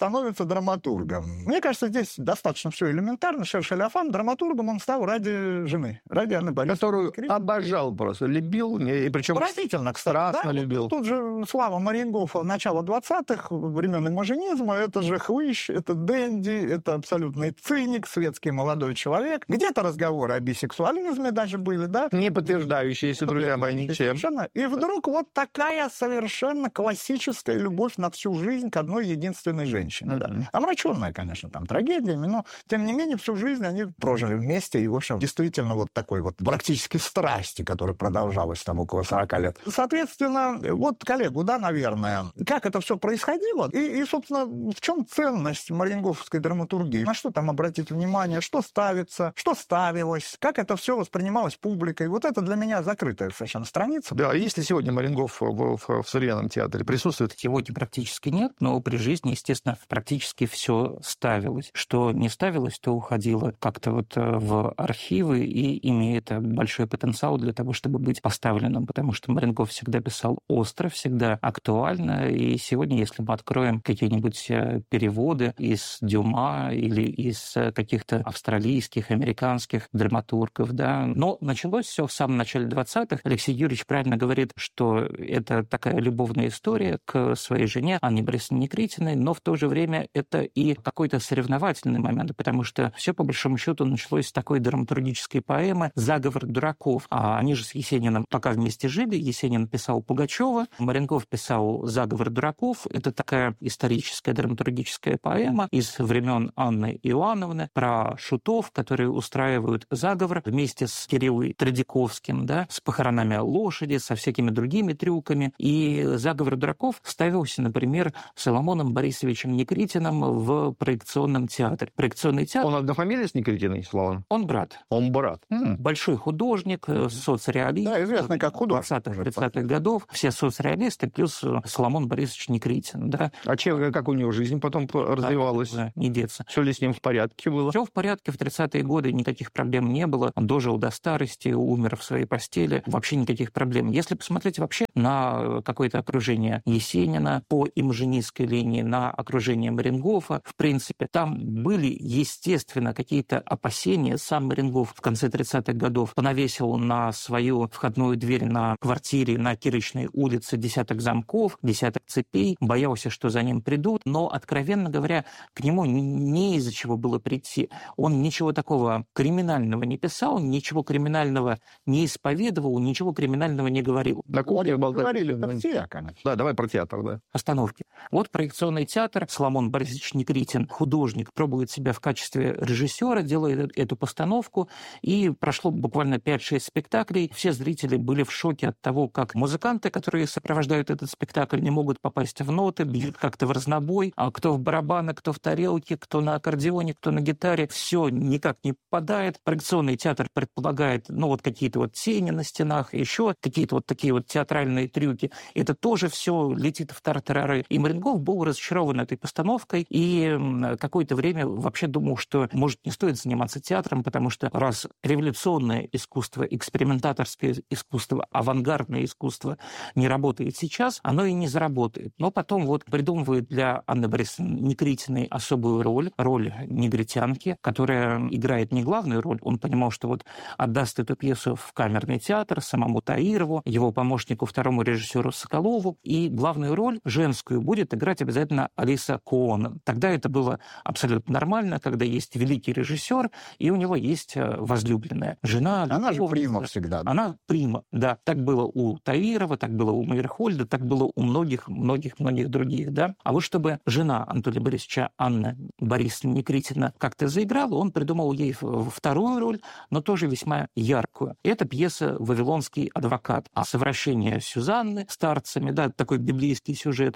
становится драматургом. Мне кажется, здесь достаточно все элементарно. Шер Шаляфан драматургом он стал ради жены, ради Анны Борисовны. Которую обожал просто, любил, и причем поразительно, кстати. страстно Да? любил. Тут же слава Мариенгофа начала двадцатых, времен имажинизма, это же хвыщ, это денди, это абсолютный циник, светский молодой человек. Где-то разговоры о бисексуализме даже были, да? Не подтверждающиеся, друзья мои, ничем. Совершенно. И вдруг вот такая совершенно классическая любовь на всю жизнь к одной единственной женщине. Да. Омраченная, конечно, там трагедиями, но, тем не менее, всю жизнь они прожили вместе, и, в общем, действительно вот такой вот практически страсти, которая продолжалась там около сорока лет. Соответственно, вот коллегу, да, наверное, как это все происходило, и, и собственно, в чем ценность мариенгофовской драматургии, на что там обратить внимание, что ставится, что ставилось, как это все воспринималось публикой. Вот это для меня закрытая совершенно страница. Да, если сегодня Мариенгоф в, в, в современном театре присутствует? Сегодня практически нет, но при жизни, естественно, практически все ставилось. Что не ставилось, то уходило как-то вот в архивы, и имеет большой потенциал для того, чтобы быть поставленным, потому что Мариенгоф всегда писал остро, всегда актуально, и сегодня, если мы откроем какие-нибудь переводы из Дюма или из каких-то австралийских, американских драматургов, да, но началось все в самом начале двадцатых. Алексей Юрьевич правильно говорит, что это такая любовная история к своей жене Анне Борисовне Никритиной, но в то же время это и какой-то соревновательный момент, потому что все по большому счету началось с такой драматургической поэмы «Заговор дураков». А они же с Есениным пока вместе жили. Есенин писал Пугачева, Мариенгоф писал «Заговор дураков». Это такая историческая драматургическая поэма из времен Анны Иоанновны про шутов, которые устраивают заговор вместе с Кириллом Тредяковским, да, с похоронами лошади, со всякими другими трюками. И «Заговор дураков» ставился, например, Соломоном Борисовичем Никритиным в проекционном театре. Проекционный театр... Он однофамилия с Никритиной, Слава? Он брат. Он брат. М-м. Большой художник, соцреалист. Да, известный как художник. двадцатых-тридцатых годов. Все соцреалисты, плюс Соломон Борисович Никритин. Да. А чем, как у него жизнь потом развивалась? Да, не деться. Все ли с ним в порядке было? Все в порядке. В тридцатые годы никаких проблем не было. Он дожил до старости, умер в своей постели. Вообще никаких проблем. Если посмотреть вообще на какое-то окружение Есенина по имажинистской линии, на окружение Мариенгофа, в принципе, там были, естественно, какие-то опасения. Сам Мариенгоф в конце тридцатых годов понавесил на свою входную дверь на квартире на Кирочной улице десяток замков, десяток цепей, боялся, что за ним придут, но, откровенно говоря, к нему не из-за чего было прийти. Он ничего такого криминального не писал, ничего криминального не исповедовал, ничего криминального не говорил. На кухне говорили, да, все, конечно. Да, давай про театр, да. Остановки. Вот проекционный театр. Соломон Борисович Никритин, художник, пробует себя в качестве режиссера, делает эту постановку, и прошло буквально пять-шесть спектаклей. Все зрители были в шоке от того, как музыканты, которые сопровождают этот спектакль, не могут попасть в ноты, бьют как-то в разнобой, а кто в барабаны, кто в тарелке, кто на аккордеоне, кто на гитаре, все никак не попадает. Проекционный театр предполагает, ну, вот какие-то вот тени на стенах, еще какие-то вот такие вот театральные трюки. Это тоже все летит в тартарары. И Мариенгоф был разочарован этой постановкой, и какое-то время вообще думал, что, может, не стоит заниматься театром, потому что раз революционное искусство, экспериментаторское искусство, авангардное искусство не работает сейчас, оно и не заработает. Но потом вот придумывает для Анны Борисовны Никритиной особую роль, роль негритянки, которая играет не главную роль. Он понимал, что вот отдаст эту пьесу в камерный театр самому Таирову, его помощнику, второму режиссеру Соколову, и главную роль женскую будет играть обязательно Алиса Коонен. Тогда это было абсолютно нормально, когда есть великий режиссер, и у него есть возлюбленная жена. Она же прима всегда. Она прима, да. Так было у Таирова, так было у Мейерхольда, так было у многих-многих-многих других, да. А вот чтобы жена Анатолия Борисовича, Анна Борисовна Никритина, как-то заиграла, он придумал ей вторую роль, но тоже весьма яркую. Это пьеса «Вавилонский адвокат». Совращение Сюзанны старцами, да, такой библейский сюжет,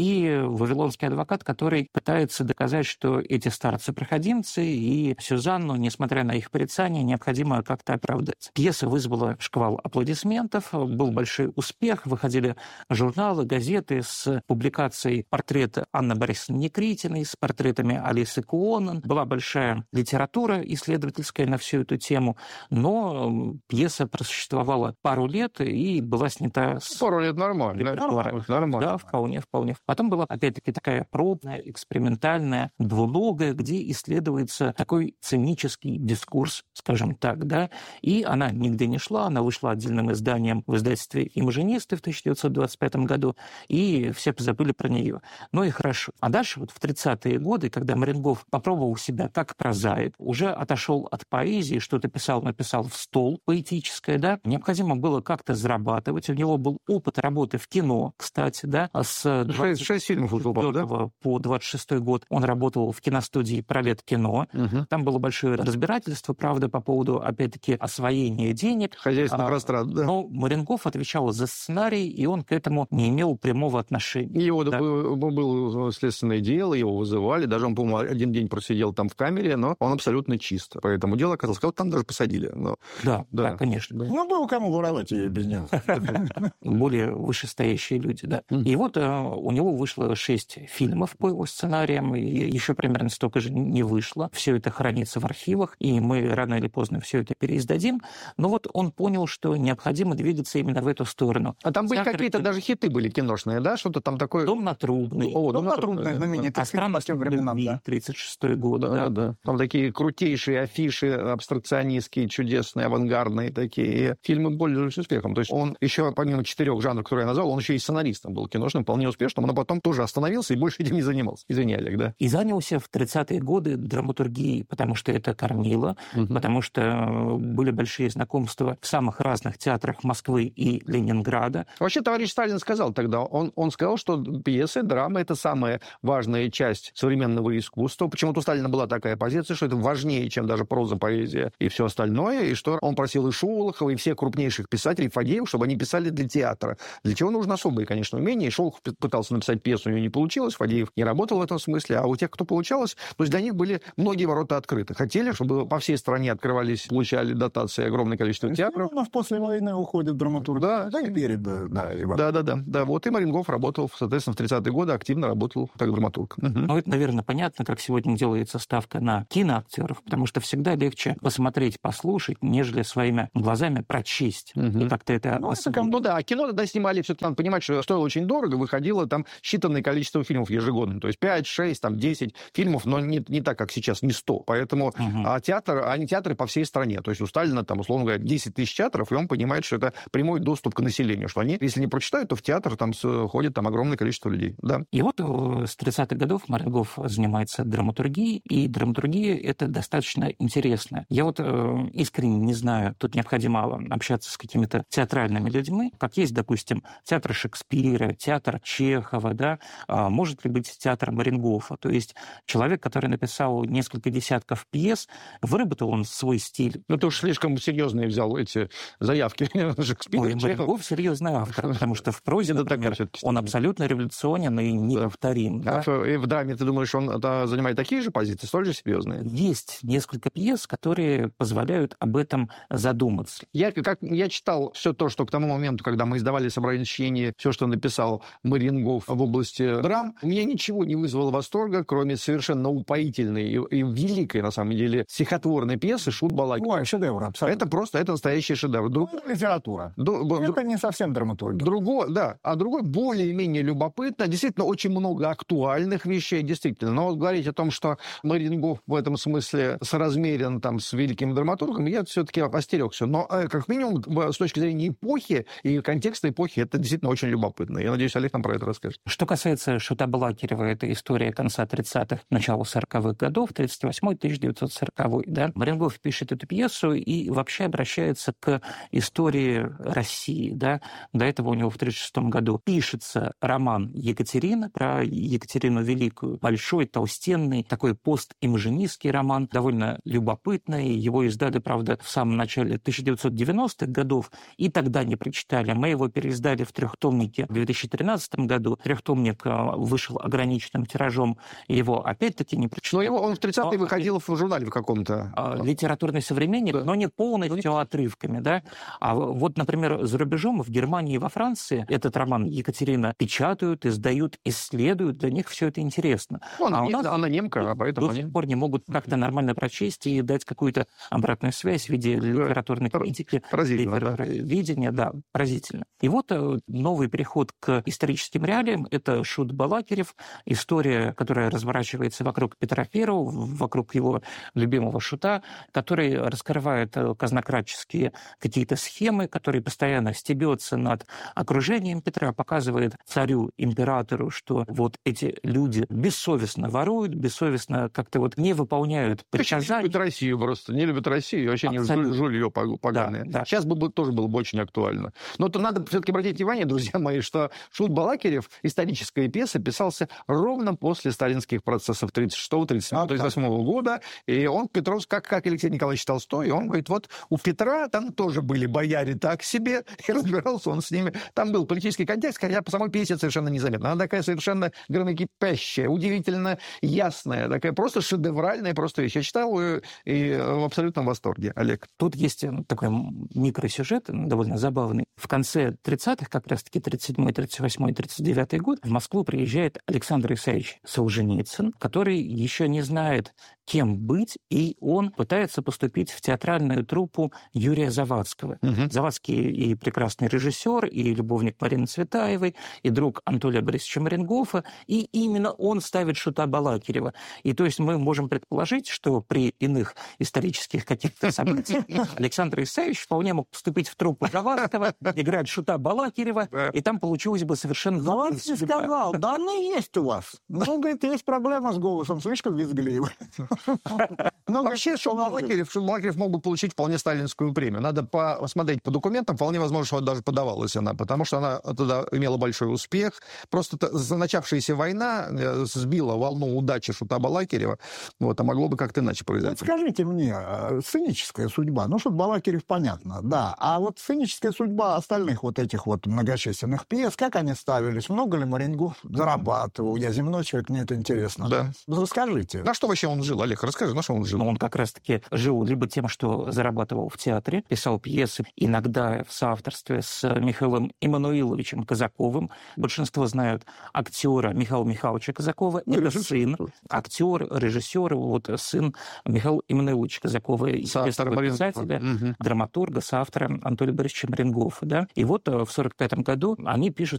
и «Вавилонский адвокат», который пытается доказать, что эти старцы проходимцы, и Сюзанну, несмотря на их порицания, необходимо как-то оправдать. Пьеса вызвала шквал аплодисментов, был большой успех, выходили журналы, газеты с публикацией портрета Анны Борисовны Никритиной, с портретами Алисы Коонен. Была большая литература исследовательская на всю эту тему, но пьеса просуществовала пару лет и была снята с... Пару лет нормально. Нормально. Да, вполне, вполне. Потом была, опять-таки, такая пробная, экспериментальная, двуногая, где исследуется такой цинический дискурс, скажем так, да, и она нигде не шла, она вышла отдельным изданием в издательстве «Имажинисты» в тысяча девятьсот двадцать пятом году, и все позабыли про нее. Ну и хорошо. А дальше вот в тридцатые годы, когда Маренгоф попробовал себя как прозаик, уже отошел от поэзии, что-то писал, написал в стол поэтическое, да, необходимо было как-то зарабатывать. У него был опыт работы в кино, кстати, да, с двадцать шесть фильмов уже, да? по двадцать шестой год он работал в киностудии «Пролет кино». Угу. Там было большое разбирательство, правда, по поводу, опять-таки, освоения денег. Хозяйственных а, растрат, да. Но Маренгоф отвечал за сценарий, и он к этому не имел прямого отношения. Его да. было, было следственное дело, его вызывали, даже он, по-моему, один день просидел там в камере, но он абсолютно чист. Поэтому дело оказалось, сказал, там даже посадили. Но, да, да, да, конечно. Да. Ну, было кому воровать и без него. Более вышестоящие люди, да. И вот у него вышло шесть фильмов по его сценариям, и еще примерно столько же не вышло. Все это хранится в архивах, и мы рано или поздно все это переиздадим. Но вот он понял, что необходимо двигаться именно в эту сторону. А там были Театр... какие-то даже хиты были киношные, да? Что-то там такое... «Дом на Трубной». О, «Дом на Трубной», знаменитый. «А странность любви», да. тридцать шестой год. Да, да. да. Там такие крутейшие афиши абстракционистские, чудесные, авангардные такие. Фильмы пользовались успехом. То есть он еще, помимо четырех жанров, которые я назвал, он еще и сценаристом был киношным, вполне успешным, но потом тоже остановился и больше этим не занимался. Извини, Олег, да? И занялся в тридцатые годы драматургией, потому что это кормило, угу. потому что были большие знакомства в самых разных театрах Москвы и Ленинграда. Вообще, товарищ Сталин сказал тогда, он, он сказал, что пьесы, драма — это самая важная часть современного искусства. Почему-то у Сталина была такая позиция, что это важнее, чем даже проза, поэзия и все остальное, и что он просил и Шолохова, и всех крупнейших писателей, Фадеева, чтобы они писали для театра. Для чего нужно особые, конечно, умения. И Шолохов пытался написать пьесу, у него не получилось, Фадеев не работал в этом смысле, а у тех, кто получалось, то есть для них были многие ворота открыты. Хотели, чтобы по всей стране открывались, получали дотации огромное количество театров. У нас после войны уходит драматург. Да, да, и перед, да, да, да, да, да. Вот и Маренгоф работал, соответственно, в тридцатые годы активно работал как драматург. Угу. Ну, это, наверное, понятно, как сегодня делается ставка на киноактеров, потому что всегда легче посмотреть, послушать, нежели своими глазами прочесть. Угу. И как-то это... Ну, это, ну да, кино тогда снимали, все-таки надо понимать, что стоило очень дорого, выходило там считанное количество фильмов ежегодно. То есть пять, шесть, там, десять фильмов, но не, не так, как сейчас, не сто. Поэтому угу. а театр, они театры по всей стране. То есть у Сталина, там, условно говоря, десять тысяч театров, и он понимает, что это прямой доступ к населению, что они, если не прочитают, то в театр там ходит там огромное количество людей. Да. И вот с тридцатых годов Маренгоф занимается драматургией, и драматургия — это достаточно интересно. Я вот э, искренне не знаю, тут необходимо общаться с какими-то театральными людьми, как есть, допустим, театр Шекспира, театр Чехова, да, а может ли быть театр Маренгофа? То есть человек, который написал несколько десятков пьес, выработал он свой стиль. Ну, ты уж слишком серьезные взял эти заявки Шекспира. Ой, Маренгоф серьезный автор, потому что в прозе, например, он абсолютно революционен и неповторим. Да. Да? И в драме, ты думаешь, он это, занимает такие же позиции, столь же серьезные? Есть несколько пьес, которые позволяют об этом задуматься. Я, как, я читал все то, что к тому моменту, когда мы издавали собрание сочинений, все, что написал Маренгоф в области драм, у меня ничего не вызвало восторга, кроме совершенно упоительной и, и великой, на самом деле, стихотворной пьесы «Шут Балакирев». Ой, шедевр, абсолютно. Это просто, это настоящий шедевр. Друг... Ну, литература. Ду... Это не совсем драматургия. Другой, да, а другой более-менее любопытно. Действительно, очень много актуальных вещей, действительно. Но вот говорить о том, что Маренгоф в этом смысле соразмерен там с великим драматургом, я все-таки остерегся. Но, как минимум, с точки зрения эпохи и контекста эпохи, это действительно очень любопытно. Я надеюсь, Олег нам про это расскажет. Что касается Шута Балакирева, это история конца тридцатых, начала сороковых годов, тридцать восьмой — тысяча девятьсот сороковой. Да? Маренгоф пишет эту пьесу и вообще обращается к истории России. Да? До этого у него в тридцать шестом году пишется роман «Екатерина» про Екатерину Великую. Большой, толстенный, такой пост-имажинистский роман, довольно любопытный. Его издали, правда, в самом начале тысяча девятьсот девяностых годов, и тогда не прочитали. Мы его переиздали в трехтомнике в две тысячи тринадцатом году. Трехтомник вышел ограниченным тиражом, его опять-таки не прочитали. Но его, он в тридцатые но... выходил в журнале в каком-то. Литературный современник, да. но не полностью отрывками. Да? А вот, например, за рубежом, в Германии и во Франции, этот роман «Екатерина» печатают, издают, исследуют. Для них все это интересно. Ну, она, а у нас она немка, а поэтому до они... сих пор не могут как-то нормально прочесть и дать какую-то обратную связь в виде литературной критики, литературоведения. Да, поразительно. И вот новый переход к историческим реалиям — это Шут Балакирев, Марингов, история, которая разворачивается вокруг Петра Первого, вокруг его любимого шута, который раскрывает казнократческие какие-то схемы, который постоянно стебется над окружением Петра, показывает царю, императору, что вот эти люди бессовестно воруют, бессовестно как-то вот не выполняют приказания. Не любят Россию просто, не любят Россию, вообще Абсолютно. не жулье поганое. Да, да. Сейчас бы тоже было бы очень актуально. Но то надо все-таки обратить внимание, друзья мои, что Шут Балакирев, историческая пьеса, писался ровно после сталинских процессов тридцать шестого тридцать восьмого года, и он, Петров, как, как Алексей Николаевич Толстой, и он говорит, вот у Петра там тоже были бояре так себе, и разбирался он с ними. Там был политический контекст, хотя по самой пьесе совершенно незаметно. Она такая совершенно громокипящая, удивительно ясная, такая просто шедевральная просто вещь. Я читал ее и в абсолютном восторге, Олег. Тут есть такой микросюжет, довольно забавный. В конце тридцатых, как раз-таки тридцать седьмой, тридцать восьмой, тридцать девятый год, в Москву приезжает Александр Исаевич Солженицын, который еще не знает, кем быть, и он пытается поступить в театральную труппу Юрия Завадского. Угу. Завадский и прекрасный режиссер, и любовник Марины Цветаевой, и друг Анатолия Борисовича Марингофа, и именно он ставит Шута Балакирева. И то есть мы можем предположить, что при иных исторических каких-то событиях Александр Исаевич вполне мог поступить в труппу Завадского, играть Шута Балакирева, и там получилось бы совершенно... Завадский сказал, да, она есть у вас. Ну, говорит, есть проблема с голосом, слишком визгливый. Но вообще Шут Балакирев мог бы получить вполне сталинскую премию. Надо посмотреть по документам, вполне возможно, что даже подавалась она, потому что она тогда имела большой успех. Просто начавшаяся война сбила волну удачи Шута Балакирева, вот, а могло бы как-то иначе произойти. Вот скажите мне, сценическая судьба, ну, Шут Балакирев, понятно, да, а вот сценическая судьба остальных вот этих вот многочисленных пьес, как они ставились, много ли Марингов зарабатывал? Я земной человек, мне это интересно. Да. Расскажите. На что вообще он жил, Олег? Расскажи, на что он жил? Ну, он как раз-таки жил либо тем, что зарабатывал в театре, писал пьесы, иногда в соавторстве с Михаилом Иммануиловичем Казаковым. Большинство знают актера Михаила Михайловича Казакова. Ну, это режиссер. сын, актер, режиссер, вот сын Михаила Иммануиловича Казакова, известного писателя, угу. драматурга, соавтора Анатолия Борисовича Марингофа. Да? И вот в сорок пятом году они пишут